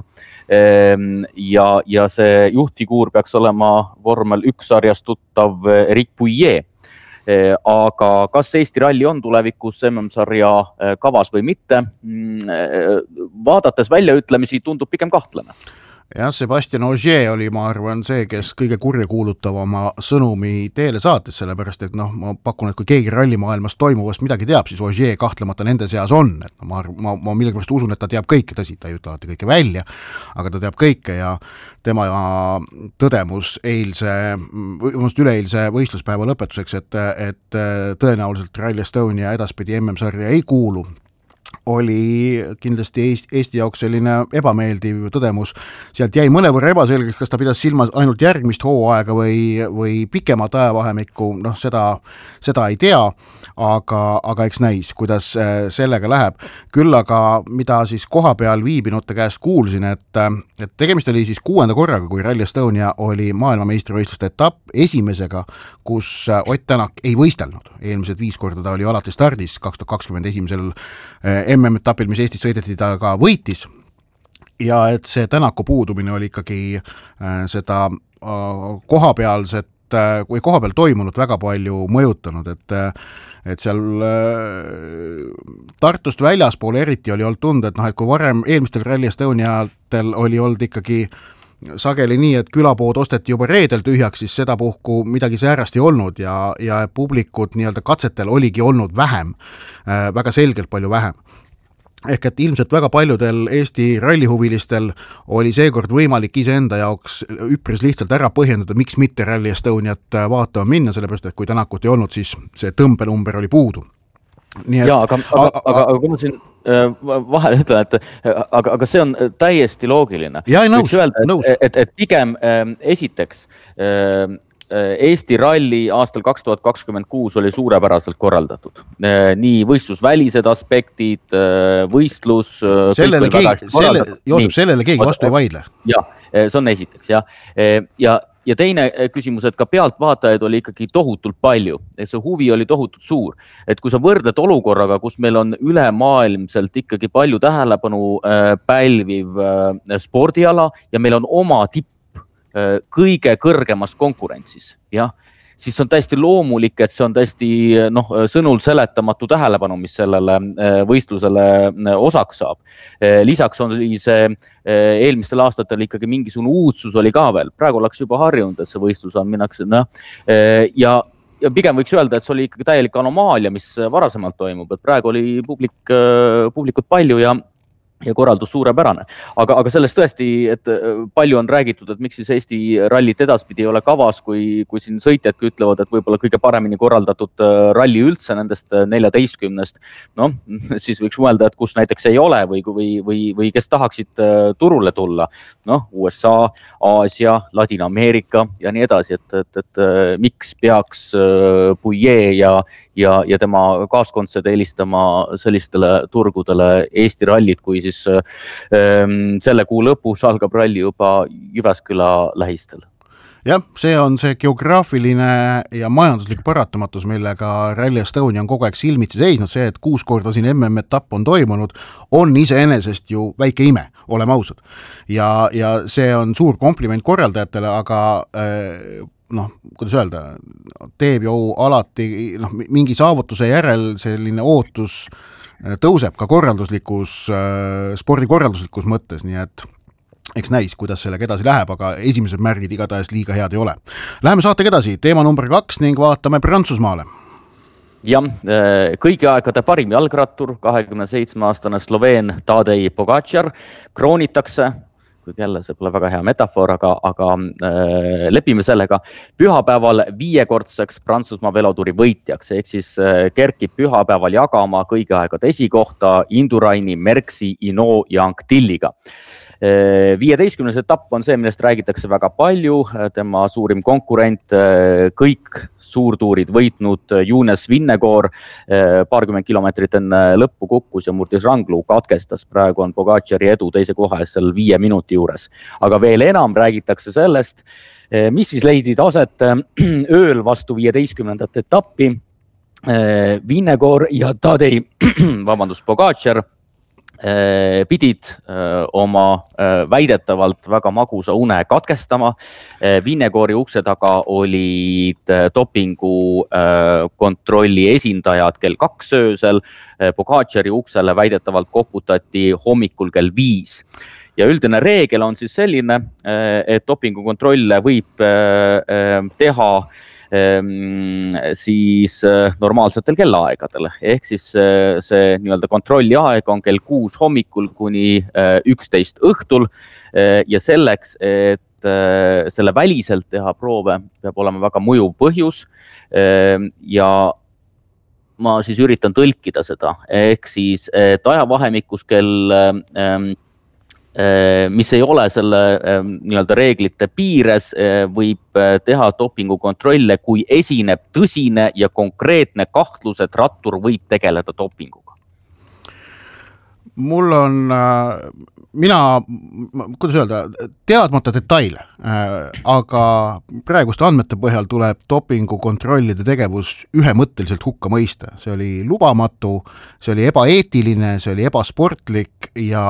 Ja see juhtfiguur peaks olema vormel 1 sarjas tuttav Eric Pouillet. Aga kas Eesti ralli on tulevikus MM-sarja kavas või mitte? Vaadates väljaütlemisi tundub pigem kahtlane. Jah, Sebastian Ogier oli, ma arvan, see, kes kõige kurjakuulutavama sõnumi teele saates, sellepärast, et ma pakun, et kui keegi rallimaailmas toimuvast midagi teab, siis Ogier kahtlemata nende seas on. Et ma millegipärast usun, et ta teab kõike, tõsi, ta ei ütle alati kõike välja, aga ta teab kõike ja tema tõdemus üleeilse võistluspäeva lõpetuseks, et tõenäoliselt Rally Estonia edaspidi MM-sarja ei kuulu, oli kindlasti Eesti jaoks selline ebameeldiv tõdemus. Sealt jäi mõnevõrra ebaselgeks, kas ta pidas silmas ainult järgmist hooaega või pikemat ajavahemikku, seda ei tea, aga eks näis, kuidas sellega läheb. Küll aga, mida siis koha peal viibinute käest kuulsin, et tegemist oli siis 6. korraga, kui Rally Estonia oli maailmameistrivõistluste etapp esimesega, kus Ott Tänak ei võistelnud. Eelmised 5 korda ta oli alati stardis 2021. MM-etapil, mis Eestis sõideti, ta ka võitis ja et see Tänaku puudumine oli ikkagi seda kohapealset või kohapeal toimunud väga palju mõjutanud, et seal Tartust väljaspool eriti oli olnud tunda, et kui varem eelmistel Rally Estoniatel oli olnud ikkagi sageli nii, et külapood osteti juba reedel tühjaks, siis seda puhku midagi säärast ei olnud ja publikut nii-öelda katsetel oligi olnud vähem, väga selgelt palju vähem. Ehk et ilmselt väga paljudel Eesti rallihuvilistel oli seekord võimalik iseenda jaoks üpris lihtsalt ära põhjendada, miks mitte Rally Estoniat vaatama minna, sellepärast, et kui Tänakut ei olnud, siis see tõmbenumber oli puudu. Aga kui ma siin vahel ütlen, et aga see on täiesti loogiline. Ja, nõus. Et pigem esiteks Eesti ralli aastal 2026 oli suurepäraselt korraldatud. Nii võistlusvälised aspektid, võistlus... Sellele keegi vastu ei vaidle. Jah, see on esiteks, jah. Ja teine küsimus, et ka pealtvaatajaid oli ikkagi tohutult palju, et see huvi oli tohutult suur, et kui sa võrdled olukorraga, kus meil on ülemaailmselt ikkagi palju tähelepanu pälviv spordiala ja meil on oma tipp kõige kõrgemas konkurentsis, jah, siis on täiesti loomulik, et see on täiesti sõnul seletamatu tähelepanu, mis sellele võistlusele osaks saab. Lisaks on see eelmistel aastatel ikkagi mingisugune uudsus oli ka veel. Praegu oleks juba harjunud, et see võistlus on minnakse. Ja pigem võiks öelda, et see oli ikkagi täielik anomaalia, mis varasemalt toimub. Et praegu oli publikut palju ja korraldus suurepärane. Aga sellest tõesti, et palju on räägitud, et miks siis Eesti rallit edaspidi ei ole kavas, kui siin sõitjadki ütlevad, et võib-olla kõige paremini korraldatud ralli üldse nendest 14, siis võiks mõelda, et kus näiteks ei ole või kes tahaksid turule tulla. USA, Aasia, Ladina-Ameerika ja nii edasi, et miks peaks Pouillet ja tema kaaskondsed eelistama sellistele turgudele Eesti rallit, kui siis selle kuu lõpus algab ralli juba Jyväsküla lähistel. Jah, see on see geograafiline ja majanduslik paratamatus, millega Rally Estonia on kogu aeg silmitsi seisnud, see, et 6 korda siin MM-etapp on toimunud, on iseenesest ju väike ime, oleme ausad. Ja see on suur kompliment korraldajatele, aga kuidas öelda, teeb ju alati mingi saavutuse järel selline ootus tõuseb ka spordikorralduslikus mõttes, nii et eks näis, kuidas sellega edasi läheb, aga esimesed märgid igatahes liiga head ei ole. Läheme saatega edasi, teema number 2 ning vaatame Prantsusmaale. Jah, kõigi aegade parim jalgrattur, 27-aastane Sloveen Tadej Pogačar kroonitakse kuigi jälle see pole väga hea metafoor, aga lepime sellega. Pühapäeval 5-kordseks Prantsusmaa velotuuri võitjaks, ehk siis kerkib pühapäeval jagama kõigi aegade esikohta Induraini, Merksi, Ino ja Anquetilliga. 15. etapp on see, millest räägitakse väga palju, tema suurim konkurent, kõik suurtuurid võitnud Younes Vingegaard paarkümmend kilomeetrit enne lõppu kukkus ja murdis ranglu, katkestas. Praegu on Pogačari edu teise koha ees seal 5 minuti juures. Aga veel enam räägitakse sellest, mis siis leidid aset ööl vastu 15. etappi. Vingegaard ja Tadej, Pogačar pidid oma väidetavalt väga magusa une katkestama. Vingegaardi ukse taga olid dopingu kontrolli esindajad kell 2 öösel. Pogačari uksele väidetavalt koputati hommikul kell 5. Ja üldine reegel on siis selline, et dopingu kontrolle võib teha siis normaalsetel kellaaegadel. Ehk siis see nii-öelda kontrolli aeg on kell 6 hommikul kuni 11 õhtul ja selleks, et selle väliselt teha proove, peab olema väga mõjuv põhjus ja ma siis üritan tõlkida seda. Ehk siis, et ajavahemikus kell mis ei ole selle nii-öelda reeglite piires, võib teha dopingukontrolle, kui esineb tõsine ja konkreetne kahtlus, et rattur võib tegeleda dopinguga. Mul on, kuidas öelda, teadmata detaile, aga praeguste andmete põhjal tuleb dopingukontrollide tegevus ühemõtteliselt hukka mõista. See oli lubamatu, see oli ebaeetiline, see oli ebasportlik ja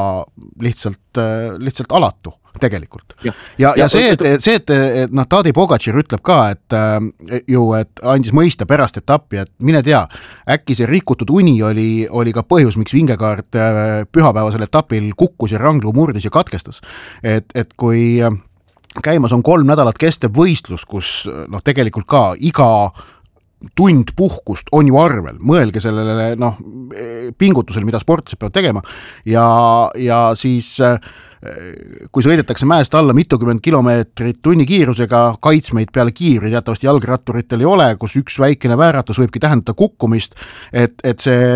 lihtsalt alatu tegelikult. Ja see, et Tadej Pogačar ütleb ka, et andis mõista pärast etappi, et mine tea, äkki see rikutud uni oli ka põhjus, miks Vingegaard pühapäevasel etapil kukkus ja ranglu murdis ja katkestas. Et kui käimas on 3 nädalat kestev võistlus, kus tegelikult ka iga tund puhkust on ju arvel, mõelge sellele pingutusele, mida sportlased peavad tegema ja siis kui sõidetakse mäest alla mitukümmend kilomeetrit tunni kiirusega, kaitsmeid peale kiiri teatavasti jalgratturitel ei ole, kus üks väikene vääratus võibki tähendada kukkumist, et see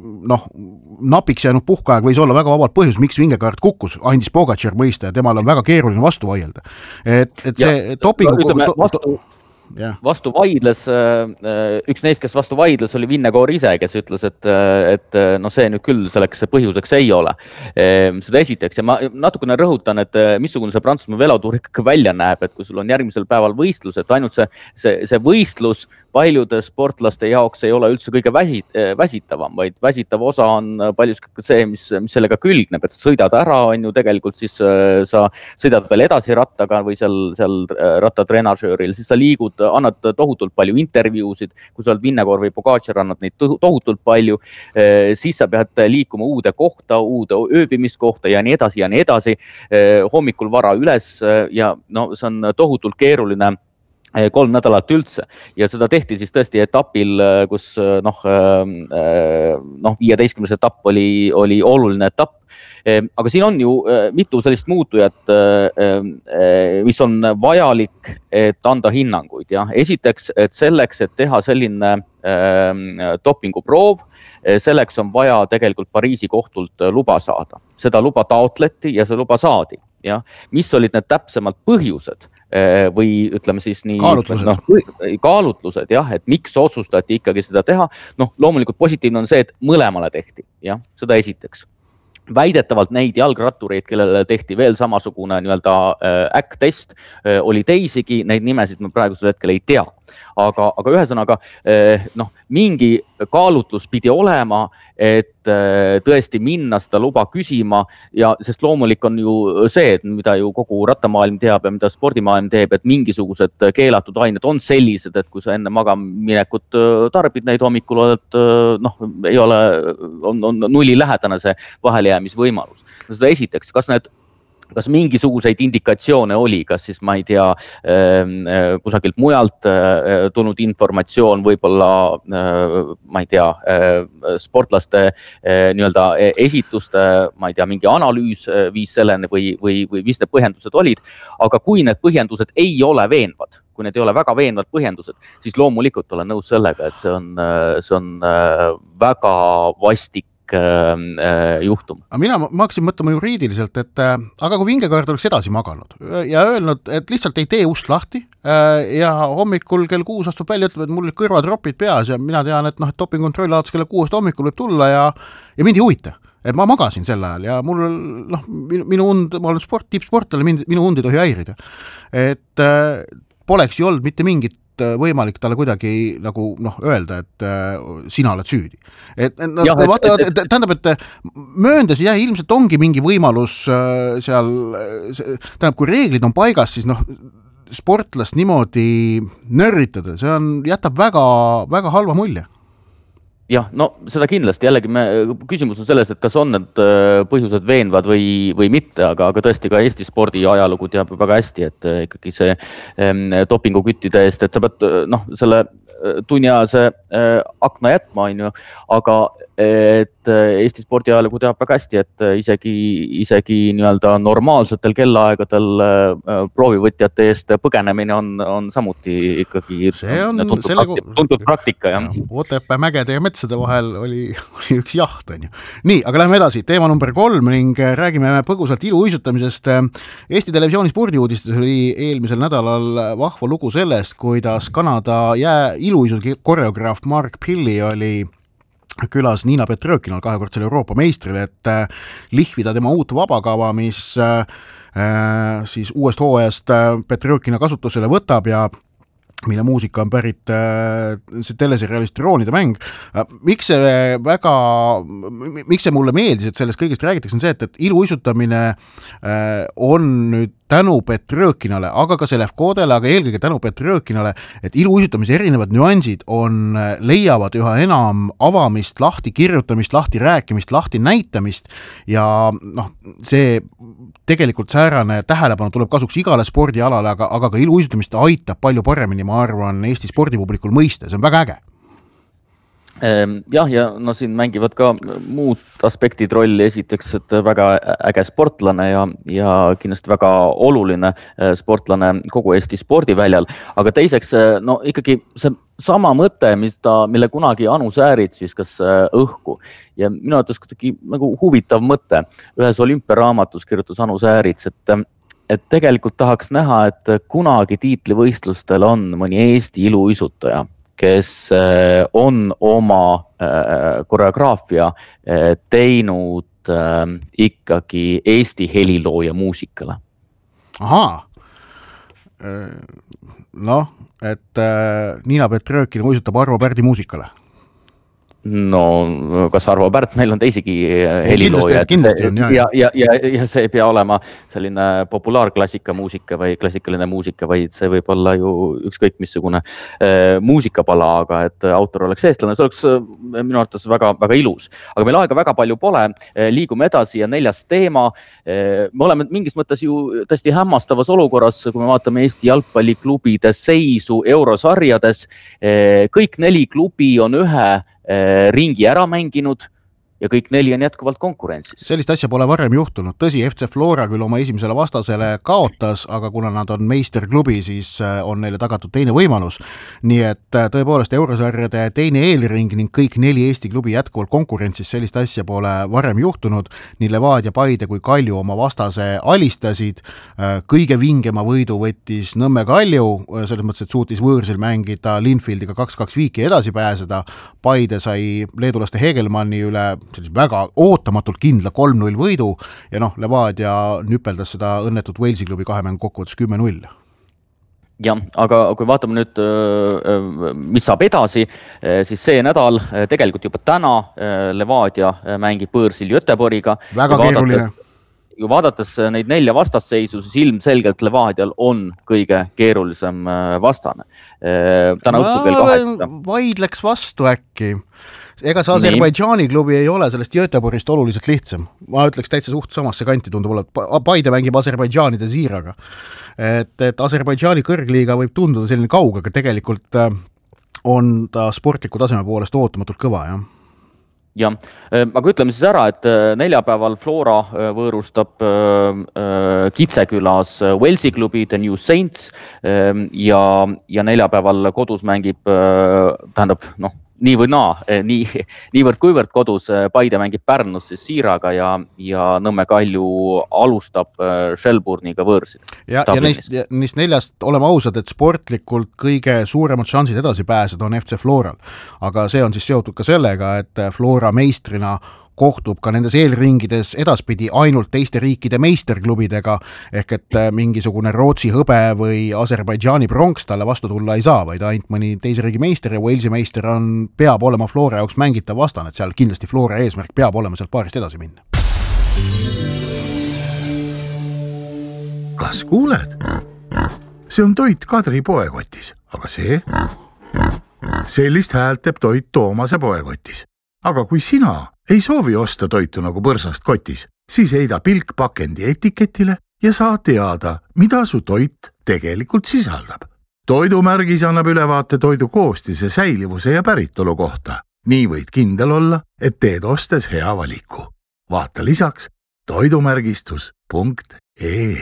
napiks jäänud puhkaeg võis olla väga vabalt põhjus, miks Vingegaard kukkus, andis Pogačar mõista ja temal on väga keeruline vastu vaielda. Et see dopingu... Vastu vaidles, üks neist, kes vastu vaidles, oli Vingegaard ise, kes ütles, et see nüüd küll selleks põhjuseks ei ole. Seda esiteks ja ma natukene rõhutan, et missugune see Prantsusmaa velotuur ikkagi välja näeb, et kui sul on järgmisel päeval võistlus, et ainult see võistlus paljude sportlaste jaoks ei ole üldse kõige väsitavam, vaid väsitav osa on paljuski see, mis sellega külgneb, et sa sõidad ära, on ju tegelikult siis sa sõidad veel edasi rattaga või seal rattatrenažööril, siis sa liigud, annad tohutult palju intervjuusid, kui sa oled Vingegaard või Pogačar, annad neid tohutult palju, siis sa pead liikuma uude kohta, uude ööbimiskohta ja nii edasi, hommikul vara üles ja see on tohutult keeruline 3 nädalat üldse ja seda tehti siis tõesti etapil, kus 15. etapp oli oluline etapp. Aga siin on ju mitu sellist muutujat, mis on vajalik, et anda hinnanguid. Ja. Esiteks, et selleks, et teha selline dopinguproov, selleks on vaja tegelikult Pariisi kohtult luba saada. Seda luba taotleti ja see luba saadi. Ja. Mis olid need täpsemad põhjused? Või ütleme siis nii kaalutlused, jah, et miks otsustati ikkagi seda teha. Loomulikult positiivne on see, et mõlemale tehti, jah, seda esiteks. Väidetavalt neid jalgrattureid, kellele tehti veel samasugune nii-öelda äkk-test, oli teisigi, neid nimesid ma praegusel hetkel ei tea. Aga ühesõnaga, mingi kaalutlus pidi olema, et tõesti minna seda luba küsima ja sest loomulik on ju see, et mida ju kogu rattamaailm teab ja mida spordimaailm teeb, et mingisugused keelatud ained on sellised, et kui sa enne magaminekut tarbid neid hommikul, et ei ole, on nulli lähedane see vahelejäämisvõimalus. Seda esiteks, kas need kas mingisuguseid indikatsioone oli, kas siis ma ei tea, kusagilt mujalt tulnud informatsioon, võib-olla ma ei tea, sportlaste nii-öelda esituste, ma ei tea, mingi analüüs viis selleni või mis need põhjendused olid, aga kui need põhjendused ei ole veenvad, kui need ei ole väga veenvad põhjendused, siis loomulikult olen nõus sellega, et see on väga vastik juhtum. Mina hakkasin mõtlema juriidiliselt, et aga kui vingekaart oleks edasi maganud ja öelnud, et lihtsalt ei tee ust lahti ja hommikul kell 6 astub välja, ütleb, et mul olid kõrvatropid peas ja mina tean, et dopingukontroll alates kella 6 hommikul võib tulla ja mind ei huvita. Et ma magasin sel ajal ja mul, minu und, ma olen tippsportlane, minu und ei tohi häirida. Et poleks ju olnud mitte mingit võimalik talle kuidagi nagu öelda, et sina oled süüdi. Tähendab, et mööndes ilmselt ongi mingi võimalus seal, tähendab, kui reeglid on paigas, siis sportlast niimoodi nörritada, see jätab väga, väga halva mulje. Jah, no seda kindlasti, jällegi küsimus on selles, et kas on need põhjused veenvad või mitte, aga tõesti ka Eesti spordi ajalugu teab väga hästi, et ikkagi see dopinguküttide eest, et sa pead selle tunniajase akna jätma, aga et Eesti spordi ajalugu teab väga hästi, et isegi nii-öelda normaalsetel kellaaegadel proovivõtjate eest põgenemine on samuti ikkagi tuntud praktika. Otepää mägede ja metsade vahel oli üks jaht. Nii, aga lähme edasi. Teema number 3 ning räägime põgusalt iluuisutamisest. Eesti Televisiooni spordiuudistes oli eelmisel nädalal vahva lugu sellest, kuidas Kanada iluuisuse koreograaf Mark Pilli oli külas Nina Petrökinal, 2-kordsel Euroopa meistril, et lihvida tema uut vabakava, mis siis uuest hooajast Petrökina kasutusele võtab ja mille muusika on pärit teleseriaalist Droonide mäng. Miks see mulle meeldis, et sellest kõigest räägitakse, on see, et iluuisutamine on nüüd tänu Petrökinale, aga ka Selefkodele, aga eelkõige tänu Petrökinale, et iluuisutamise erinevad nüansid leiavad üha enam avamist, lahti kirjutamist, lahti rääkimist, lahti näitamist ja see tegelikult säärane tähelepanu tuleb kasuks igale spordialale, aga ka iluuisutamist aitab palju paremini, ma arvan, Eesti spordipublikul mõista, see on väga äge. Jah, ja siin mängivad ka muud aspektid rolli, esiteks, et väga äge sportlane ja kindlasti väga oluline sportlane kogu Eesti spordiväljal, aga teiseks, ikkagi see sama mõte, mille kunagi Anu Säärits viskas õhku ja minu arvates kuidagi nagu huvitav mõte. Ühes olümpiaraamatus kirjutas Anu Säärits, et tegelikult tahaks näha, et kunagi tiitlivõistlustel on mõni Eesti iluuisutaja, kes on oma koreograafia teinud ikkagi Eesti helilooja muusikale. Ahaa, et Nina Petrökin uisutab Arvo Pärdi muusikale. No, kas Arvo Pärt, meil on teisigi helilooja. Kindlasti on, ja see ei pea olema selline populaarklassika muusika või klassikaline muusika, vaid see võib olla ju ükskõik missugune muusikapala, aga et autor oleks eestlane, see oleks minu arvates väga, väga ilus. Aga meil aega väga palju pole, liigume edasi ja 4. teema. Me oleme mingis mõttes ju tõesti hämmastavas olukorras, kui me vaatame Eesti jalgpalliklubide seisu eurosarjades. Kõik 4 klubi on ühe ringi ära mänginud ja kõik 4 on jätkuvalt konkurentsis. Sellist asja pole varem juhtunud. Tõsi, FC Flora küll oma esimesele vastasele kaotas, aga kuna nad on meisterklubi, siis on neile tagatud teine võimalus. Nii et tõepoolest eurosarjade teine eelring ning kõik 4 Eesti klubi jätkuvalt konkurentsis, sellist asja pole varem juhtunud. Nii Levadia, Paide kui Kalju oma vastase alistasid. Kõige vingema võidu võttis Nõmme Kalju, selles mõttes, et suutis võõrsil mängida Linfieldiga 2-2 viiki edasi pääseda. Paide sai leedulaste Hegelmanni üle väga ootamatult kindla 3-0 võidu ja Levadia nüpeldas seda õnnetut Walesi klubi 2 mängu kokkuvõttes 10-0. Jah, aga kui vaatame nüüd, mis saab edasi, siis see nädal, tegelikult juba täna Levadia mängib võõrsil Göteborgiga. Väga keeruline. vaadates neid 4 vastasseisu, siis ilmselgelt Levadial on kõige keerulisem vastane. Täna õhtul kell 8. Vaidleks vastu äkki. Ega see Aserbaidžaani klubi ei ole sellest Göteborgist oluliselt lihtsam. Ma ütleks täitsa suht samasse kanti tundub olla. Paide mängib Aserbaidžaanide Siiraga. Et Aserbaidžaani kõrgliiga võib tunduda selline kauge, aga tegelikult on ta sportliku taseme poolest ootamatult kõva, jah. Jah, aga ütleme siis ära, et neljapäeval Flora võõrustab Kitsekülas Walesi klubi The New Saints ja neljapäeval kodus mängib, tähendab, nii või niivõrd kuivõrd kodus Paide mängib Pärnus siis Siiraga ja Nõmme Kalju alustab Shelbourne'iga võõrsil. Ja neist 4 oleme ausad, et sportlikult kõige suuremad šansid edasi pääseda on FC Floral, aga see on siis seotud ka sellega, et Flora meistrina kohtub ka nendes eelringides edaspidi ainult teiste riikide meisterklubidega, ehk et mingisugune Rootsi hõbe või Aserbaidžaani pronks talle vastu tulla ei saa, vaid ainult mõni teise riigi meister ja Walesi meister peab olema Flora jaoks mängitav vastan, et seal kindlasti Flora eesmärk peab olema sealt paarist edasi minna. Kas kuuled? See on toit Kadri poekotis, aga see? Sellist häält teeb toit Toomase poekotis. Aga kui sina ei soovi osta toitu nagu põrsast kotis, siis heida pilk pakendi etiketile ja saa teada, mida su toit tegelikult sisaldab. Toidumärgis annab ülevaate toidu koostise, säilivuse ja päritolu kohta. Nii võid kindel olla, et teed ostes hea valiku. Vaata lisaks toidumärgistus.ee.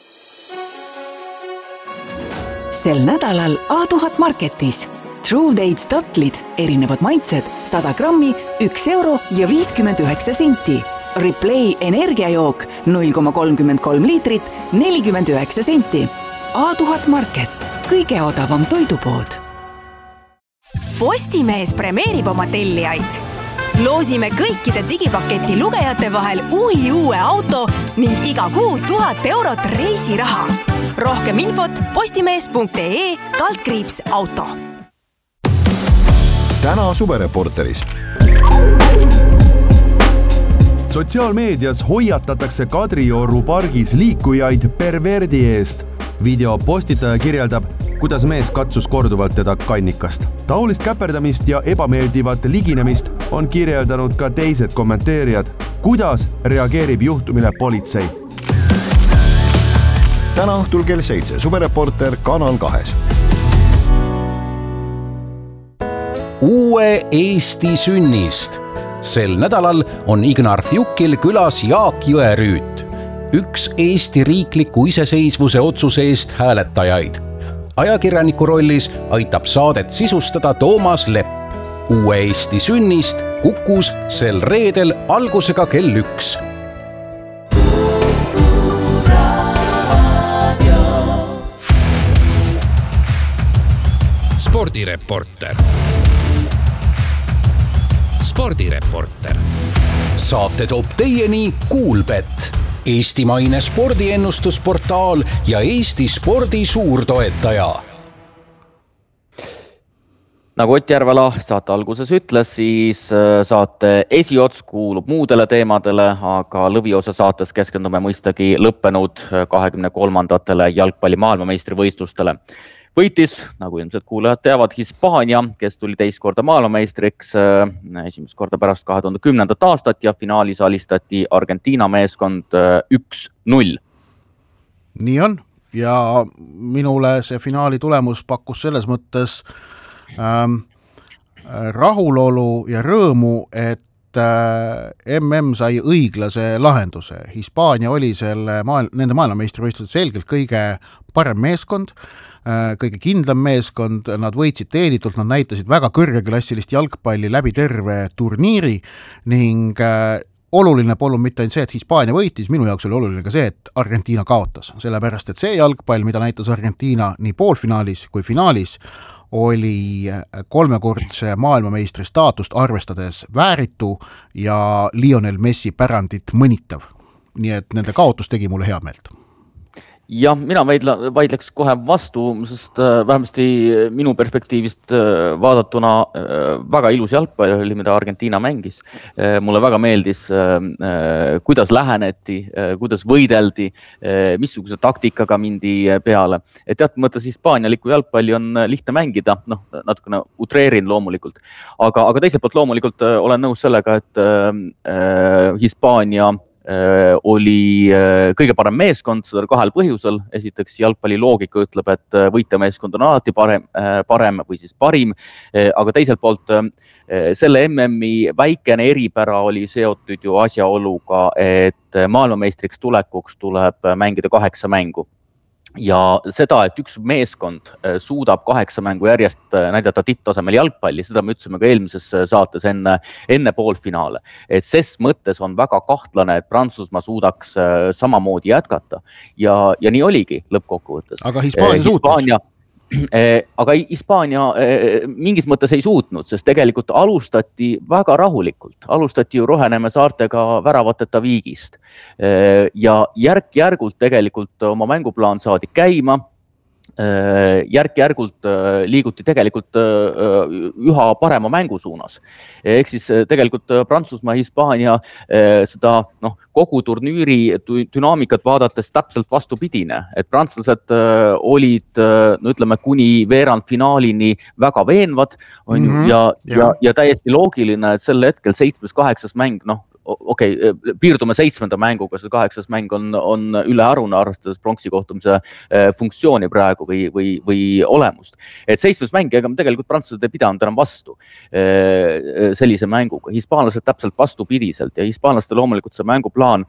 Sel nädalal A1000 Marketis. True Dates tatlid, erinevad maitsed, 100 grammi, 1 euro ja 59 senti. Replay energiajook 0,33 liitrit, 49 senti. A1000 Market, kõige odavam toidupood. Postimees premeerib oma tellijaid. Loosime kõikide digipaketi lugejate vahel uue auto ning iga kuu 1000 eurot reisiraha. Rohkem infot postimees.ee/auto. Täna Suvereporteris. Sotsiaalmeedias hoiatatakse Kadrioru pargis liikujaid perverdi eest. Video postitaja kirjeldab, kuidas mees katsus korduvalt teda kannikast. Taolist käperdamist ja ebameeldivat liginemist on kirjeldanud ka teised kommenteerijad. Kuidas reageerib juhtumile politsei? Täna õhtul kell 7 Suvereporter Kanal 2. Uue Eesti sünnist. Sel nädalal on Ignar Fjukil külas Jaak Jõerüüt, üks Eesti riikliku iseseisvuse otsuse eest hääletajaid. Ajakirjaniku rollis aitab saadet sisustada Toomas Lepp. Uue Eesti sünnist Kukus sel reedel algusega kell 1. Spordireporter. Spordireporter. Saate toob teieni Kuulbet, eestimaine spordiennustusportaal ja Eesti spordi suurtoetaja. Nagu Ott Järvela saate alguses ütles, siis saate esiots kuulub muudele teemadele, aga lõviosa saates keskendume mõistagi lõppenud 23. jalgpalli maailmameistrivõistlustele. Võitis, nagu ilmselt kuulajad teavad, Hispaania, kes tuli teist korda maailmameistriks esimest korda pärast 2010. aastat ja finaalis alistati Argentiina meeskond 1-0. Nii on ja minule see finaali tulemus pakkus selles mõttes rahulolu ja rõõmu, et MM sai õiglase lahenduse. Hispaania oli nende maailmameistrivõistlused selgelt kõige parem meeskond, kõige kindlam meeskond, nad võitsid teenitult, nad näitasid väga kõrgeklassilist jalgpalli läbi terve turniiri ning oluline polnud mitte ainult see, et Hispaania võitis, minu jaoks oli oluline ka see, et Argentiina kaotas, sellepärast et see jalgpall, mida näitas Argentiina nii poolfinaalis kui finaalis, oli kolmekordse maailmameistri staatust arvestades vääritu ja Lionel Messi pärandit mõnitav. Nii et nende kaotus tegi mulle hea meelt. jah, mina vaidleks kohe vastu, sest vähemasti minu perspektiivist vaadatuna väga ilus jalgpall oli, mida Argentiina mängis. Mulle väga meeldis, kuidas läheneti, kuidas võideldi, missuguse taktikaga mindi peale. Et teatud mõttes hispaanialikku jalgpalli on lihtne mängida, natukene utreerin loomulikult. Aga teiselt poolt loomulikult olen nõus sellega, et Hispaania oli kõige parem meeskond, seda kahel põhjusel. Esiteks jalgpalli loogika ütleb, et võitjameeskond on alati parem või siis parim, aga teiselt poolt selle MM-i väikene eripära oli seotud ju asjaoluga, et maailmameistriks tulekuks tuleb mängida 8 mängu. Ja seda, et üks meeskond suudab 8 mängu järjest näidata tipptasemel jalgpalli, seda me ütlesime ka eelmises saates enne poolfinaale. Et ses mõttes on väga kahtlane, et Prantsusmaa suudaks samamoodi jätkata ja nii oligi lõppkokkuvõttes. Aga Hispaania suutis. Aga Hispaania mingis mõttes ei suutnud, sest tegelikult alustati väga rahulikult. Alustati ju Roheneeme saartega väravateta viigist ja järk-järgult tegelikult oma mänguplaan saadi käima. Järk-järgult liiguti tegelikult üha parema mängu suunas. Ehk siis tegelikult Prantsusmaa, Hispaania seda kogu turniiri dünaamikat vaadates täpselt vastupidine. Et prantslased olid, ütleme, kuni veerandfinaalini väga veenvad ja täiesti loogiline, et sel hetkel 7.-8. mäng, piirdume 7. mänguga, see 8. mäng on ülearune arvestades pronksi kohtumise funktsiooni praegu või olemust. Et 7. mäng, ega tegelikult prantslased ei pidanud enam vastu sellise mänguga. Hispaanlased täpselt vastupidiselt ja hispaanlaste loomulikult see mänguplaan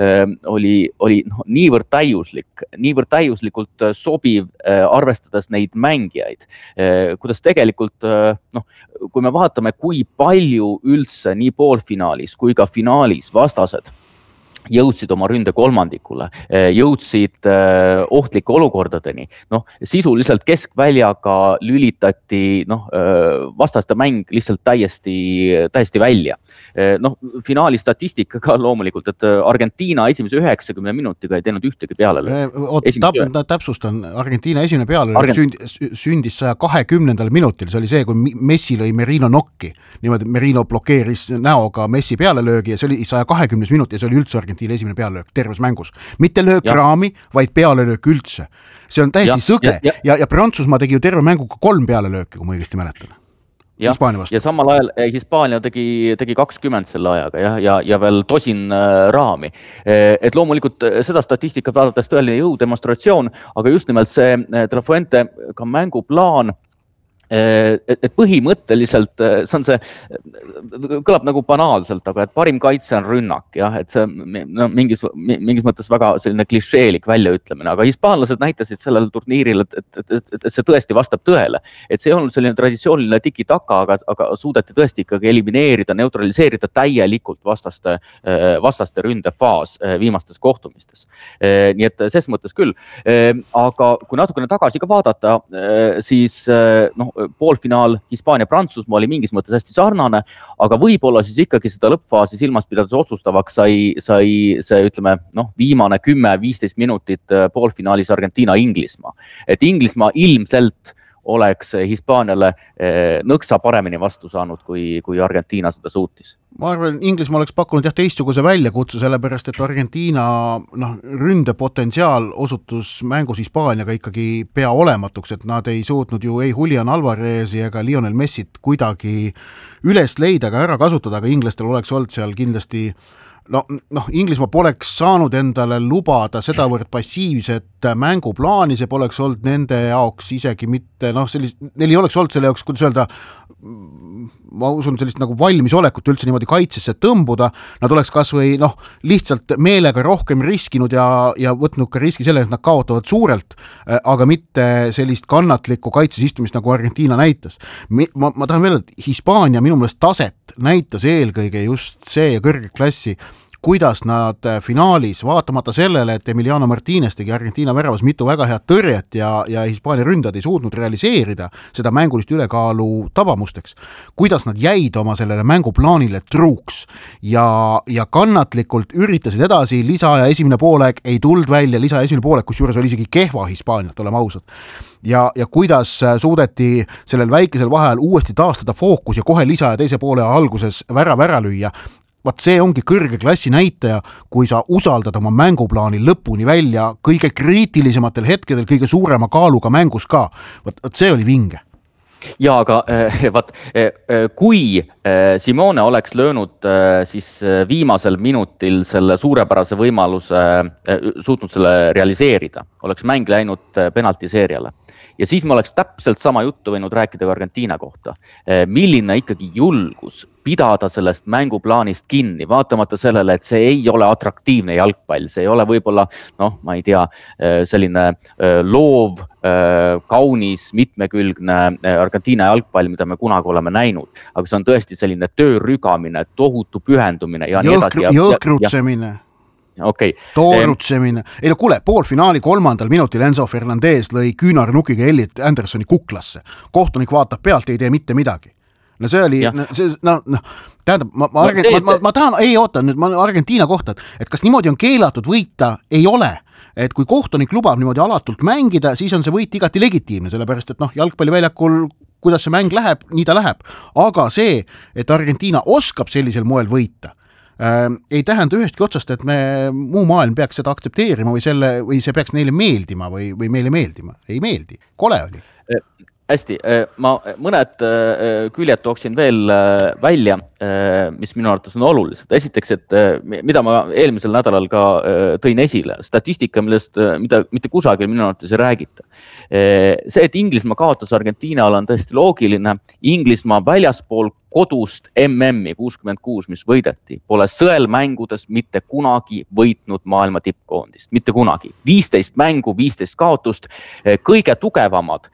oli niivõrd täiuslikult sobiv arvestades neid mängijaid. Kuidas tegelikult, kui me vaatame, kui palju üldse nii poolfinaalis kui ka finaalis vastased jõudsid oma ründe kolmandikule, jõudsid ohtlike olukordadeni. Sisuliselt keskväljaga lülitati vastaste mäng lihtsalt täiesti välja. Finaali statistika ka loomulikult, et Argentiina esimese 90 minutiga ei teinud ühtegi pealelööki. Täpsustan, Argentiina esimene pealelöök sündis 120. minutil, see oli see, kui Messi lõi Merino nokki. Niimoodi Merino blokeeris näoga Messi pealelöögi ja see oli 120 minut ja see oli üldse Argentiina esimene pealelöök terves mängus. Mitte löökraami, vaid pealelöök üldse. See on täiesti sõge ja Prantsusmaa tegi ju terve mänguga 3 pealelööki, kui ma õigesti mäletan. Ja samal ajal Hispaania tegi 20 selle ajaga ja veel tosin raami. Et loomulikult seda statistikat vaadates tõeline jõudemonstratsioon, aga just nimelt see De La Fuente ka mänguplaan, et põhimõtteliselt see on kõlab nagu banaalselt, aga et parim kaitse on rünnak, et see mingis mõttes väga selline klišeelik väljaütlemine, aga hispaanlased näitasid sellel turniiril, et see tõesti vastab tõele, et see ei olnud selline traditsiooniline tiki-taka, aga suudeti tõesti ikkagi elimineerida, neutraliseerida täielikult vastaste ründefaas viimastes kohtumistes. Nii et ses mõttes küll, aga kui natukene tagasi ka vaadata, siis poolfinaal Hispaania-Prantsusmaa oli mingis mõttes hästi sarnane, aga võib-olla siis ikkagi seda lõppfaasi silmas pidades otsustavaks sai see, ütleme, viimane 10-15 minutit poolfinaalis Argentiina-Inglismaa. Et Inglismaa ilmselt oleks Hispaaniale nõksa paremini vastu saanud, kui Argentiina seda suutis. Ma arvan, Inglismaa oleks pakkunud teistsuguse väljakutsu, sellepärast, et Argentiina ründepotentsiaal osutus mängus Hispaaniaga ikkagi pea olematuks, et nad ei suutnud ju ei Julian Alvarezi ega Lionel Messit kuidagi üles leida, aga ära kasutada, aga inglastel oleks olnud seal kindlasti Inglismaa poleks saanud endale lubada sedavõrd passiivset mänguplaani, see poleks olnud nende jaoks isegi mitte, neil ei oleks olnud selle jaoks, kuidas öelda, ma usun sellist nagu valmisolekut üldse niimoodi kaitsesse tõmbuda, nad oleks kas või lihtsalt meelega rohkem riskinud ja võtnud ka riski selle, et nad kaotavad suurelt, aga mitte sellist kannatlikku kaitses istumist, nagu Argentiina näitas. Ma tahan veel, et Hispaania minu meelest taset näitas eelkõige just see kõrge klassi, kuidas nad finaalis, vaatamata sellele, et Emiliano Martinez tegi Argentiina väravas mitu väga head tõrjet ja Hispaania ründajad ei suutnud realiseerida seda mängulist ülekaalu tabamusteks, kuidas nad jäid oma sellele mänguplaanile truuks ja kannatlikult üritasid edasi, lisaaja esimene poolek ei tuld välja, lisaaja esimene poolek, kus juures oli isegi kehva Hispaaniat, oleme ausad. Ja kuidas suudeti sellel väikesel vahel uuesti taastada fookus ja kohe lisaaja teise poole alguses ära lüüa. Vaat see ongi kõrge klassi näitaja, kui sa usaldad oma mänguplaani lõpuni välja kõige kriitilisematel hetkedel, kõige suurema kaaluga mängus ka. Vaat see oli vinge. Ja aga kui Simone oleks löönud siis viimasel minutil selle suurepärase võimaluse, suutnud selle realiseerida, oleks mäng läinud penaltiseeriale. Ja siis me oleks täpselt sama juttu võinud rääkida ka Argentiina kohta. Milline ikkagi julgus pidada sellest mänguplaanist kinni, vaatamata sellele, et see ei ole atraktiivne jalgpall, see ei ole võib-olla, ma ei tea, selline loov, kaunis, mitmekülgne Argentiina jalgpall, mida me kunagi oleme näinud, aga see on tõesti selline töörügamine, tohutu pühendumine ja nii edasi. Jõhkrutsemine. Okay. Toorutsemine. Ei no kuule, poolfinaali 3. minutil Enzo Fernandez lõi küünarnukiga Elliot Andersoni kuklasse. Kohtunik vaatab pealt, ei tee mitte midagi. No see oli, tähendab, ma tahan, ei oota nüüd, ma Argentiina kohta, et kas niimoodi on keelatud võita, ei ole. Et kui kohtunik lubab niimoodi alatult mängida, siis on see võit igati legitiimne, sellepärast, et jalgpalliväljakul, kuidas see mäng läheb, nii ta läheb. Aga see, et Argentiina oskab sellisel moel võita, ei tähenda ühestki otsast, et me muu maailm peaks seda aktsepteerima või see peaks neile meeldima või meile meeldima. Ei meeldi. Kole oli. Hästi, ma mõned küljed tooksin veel välja, mis minu arvates on olulised. Esiteks, et mida ma eelmisel nädalal ka tõin esile, statistika, millest mitte kusagil minu arvates ei räägita. See, et Inglismaa kaotas Argentiinale on tõesti loogiline. Inglismaa väljaspool kodust MM-i 66, mis võideti, pole sõelmängudes mitte kunagi võitnud maailma tippkoondist. Mitte kunagi. 15 mängu, 15 kaotust, kõige tugevamad,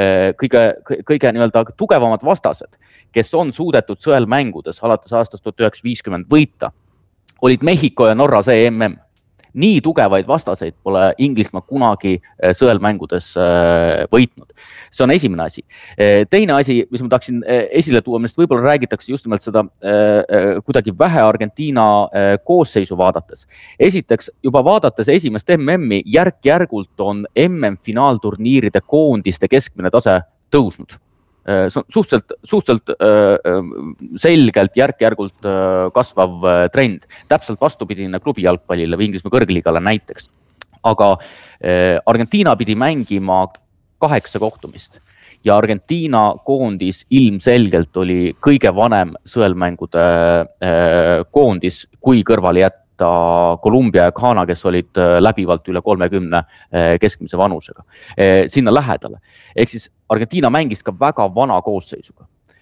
kõige nii-öelda tugevamad vastased, kes on suudetud sõelmängudes alates aastast 1950 võita, olid Mehhiko ja Norra see MM. Nii tugevaid vastaseid pole Inglismaa kunagi sõelmängudes võitnud. See on esimene asi. Teine asi, mis ma tahaksin esile tuua, millest võib-olla räägitakse just nimelt seda kuidagi vähe Argentiina koosseisu vaadates. Esiteks, juba vaadates esimest MM-i, järk-järgult on MM-finaalturniiride koondiste keskmine tase tõusnud. Suhteliselt selgelt järk-järgult kasvav trend. Täpselt vastupidine klubi jalgpallile või Inglismaa kõrgliigale näiteks. Aga Argentiina pidi mängima 8 kohtumist ja Argentiina koondis ilmselgelt oli kõige vanem sõelmängude koondis, kui kõrvale jätta Kolumbia ja Ghana, kes olid läbivalt üle 30 keskmise vanusega. Sinna lähedale. Ehk siis Argentiina mängis ka väga vana koosseisuga.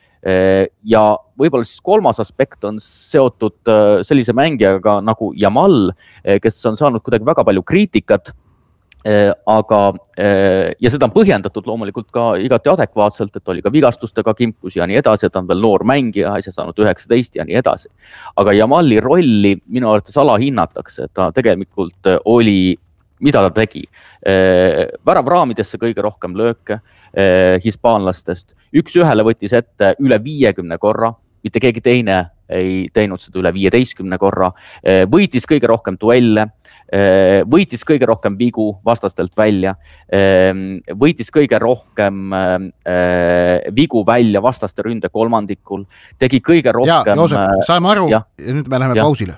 Ja võib-olla siis kolmas aspekt on seotud sellise mängijaga nagu Yamal, kes on saanud kuidagi väga palju kriitikat, aga, ja seda on põhjendatud loomulikult ka igati adekvaatselt, et oli ka vigastustega kimpus ja nii edasi, et on veel noor mängija, äsja saanud 19 ja nii edasi. Aga Yamali rolli minu arvates alahinnatakse, et ta tegelikult oli, mida ta tegi. Väravraamidesse kõige rohkem lööke hispaanlastest. 1-1 võttis ette üle 50 korra, mitte keegi teine ei teinud seda üle 15 korra. Võitis kõige rohkem duelle, võitis kõige rohkem vigu vastastelt välja, võitis kõige rohkem vigu välja vastaste ründe kolmandikul, tegi kõige rohkem... Ja, Joosep, saime aru ja nüüd me läheme pausile.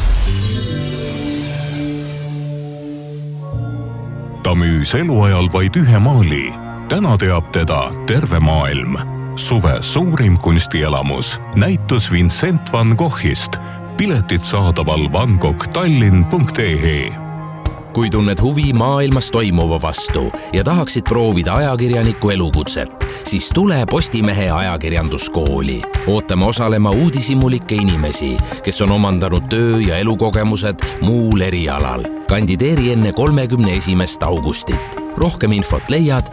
Ta müüs eluajal vaid ühe maali. Täna teab teda terve maailm. Suve suurim kunstielamus. Näitus Vincent van Goghist. Piletid saadaval vangoghtallinn.ee. Kui tunned huvi maailmas toimuva vastu ja tahaksid proovida ajakirjaniku elukutset, siis tule Postimehe ajakirjanduskooli. Ootame osalema uudishimulikke inimesi, kes on omandanud töö- ja elukogemused muul erialal. Kandideeri enne 31. augustit. Rohkem infot leiad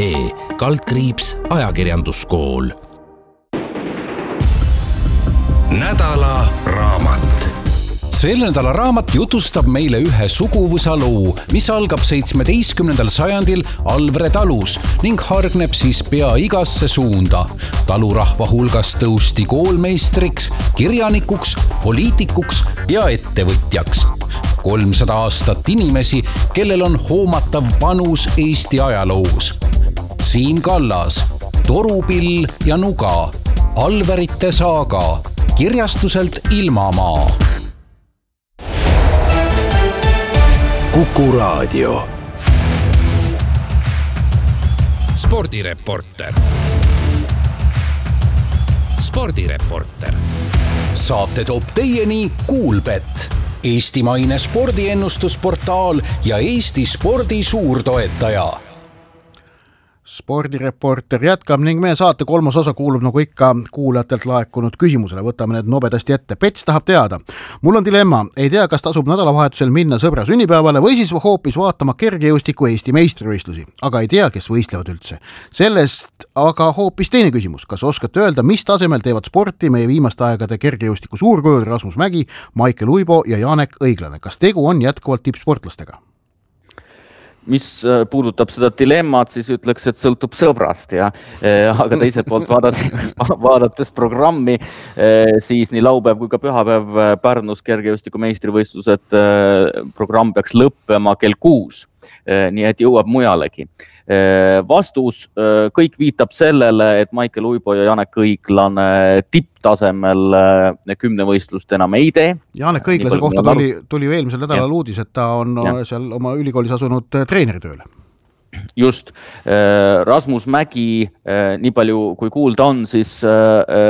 postimehefond.ee /ajakirjanduskool. nädala raamat. Selle nädala raamat jutustab meile ühe suguvõsa loo, mis algab 17. sajandil Alvre talus ning hargneb siis pea igasse suunda. Talurahva hulgas tõusti koolmeistriks, kirjanikuks, poliitikuks ja ettevõtjaks. 300 aastat inimesi, kellel on hoomatav panus Eesti ajaloos. Siim Kallas, Torupill ja Nuga, Alverite saaga, kirjastuselt Ilmamaa. Kuku Raadio. Spordireporter. Spordireporter. Saate toob teieni Kuulbet, eestimaine spordiennustusportaal ja Eesti spordi suurtoetaja. Spordireporter jätkab ning meie saate kolmas osa kuulub nagu ikka kuulajatelt laekunud küsimusele. Võtame need nobedasti ette. Pets tahab teada. Mul on dilemma. Ei tea, kas tasub nädalavahetusel minna sõbra sünnipäevale või siis hoopis vaatama kergejõustiku Eesti meistrivõistlusi. Aga ei tea, kes võistlevad üldse. Sellest aga hoopis teine küsimus. Kas oskate öelda, mis tasemel teevad sporti meie viimaste aegade kergejõustiku suurkujud Rasmus Mägi, Maicel Uibo ja Janek Õiglane? Kas tegu on jätkuvalt tippsportlastega? Mis puudutab seda dilemmat, siis ütleks, et sõltub sõbrast, ja aga teiselt poolt vaadates programmi, siis nii laupäev kui ka pühapäev Pärnus kergejõustiku meistrivõistlused programm peaks lõppema kell 6, nii et jõuab mujalegi. Vastus, kõik viitab sellele, et Maicel Uibo ja Janek Õiglane tipptasemel 10 võistlust enam ei tee. Janek Õiglase kohta tuli eelmisel nädalal uudis, et ta on seal oma ülikoolis asunud treeneritööle. Just, Rasmus Mägi, nii palju kui kuulda on, siis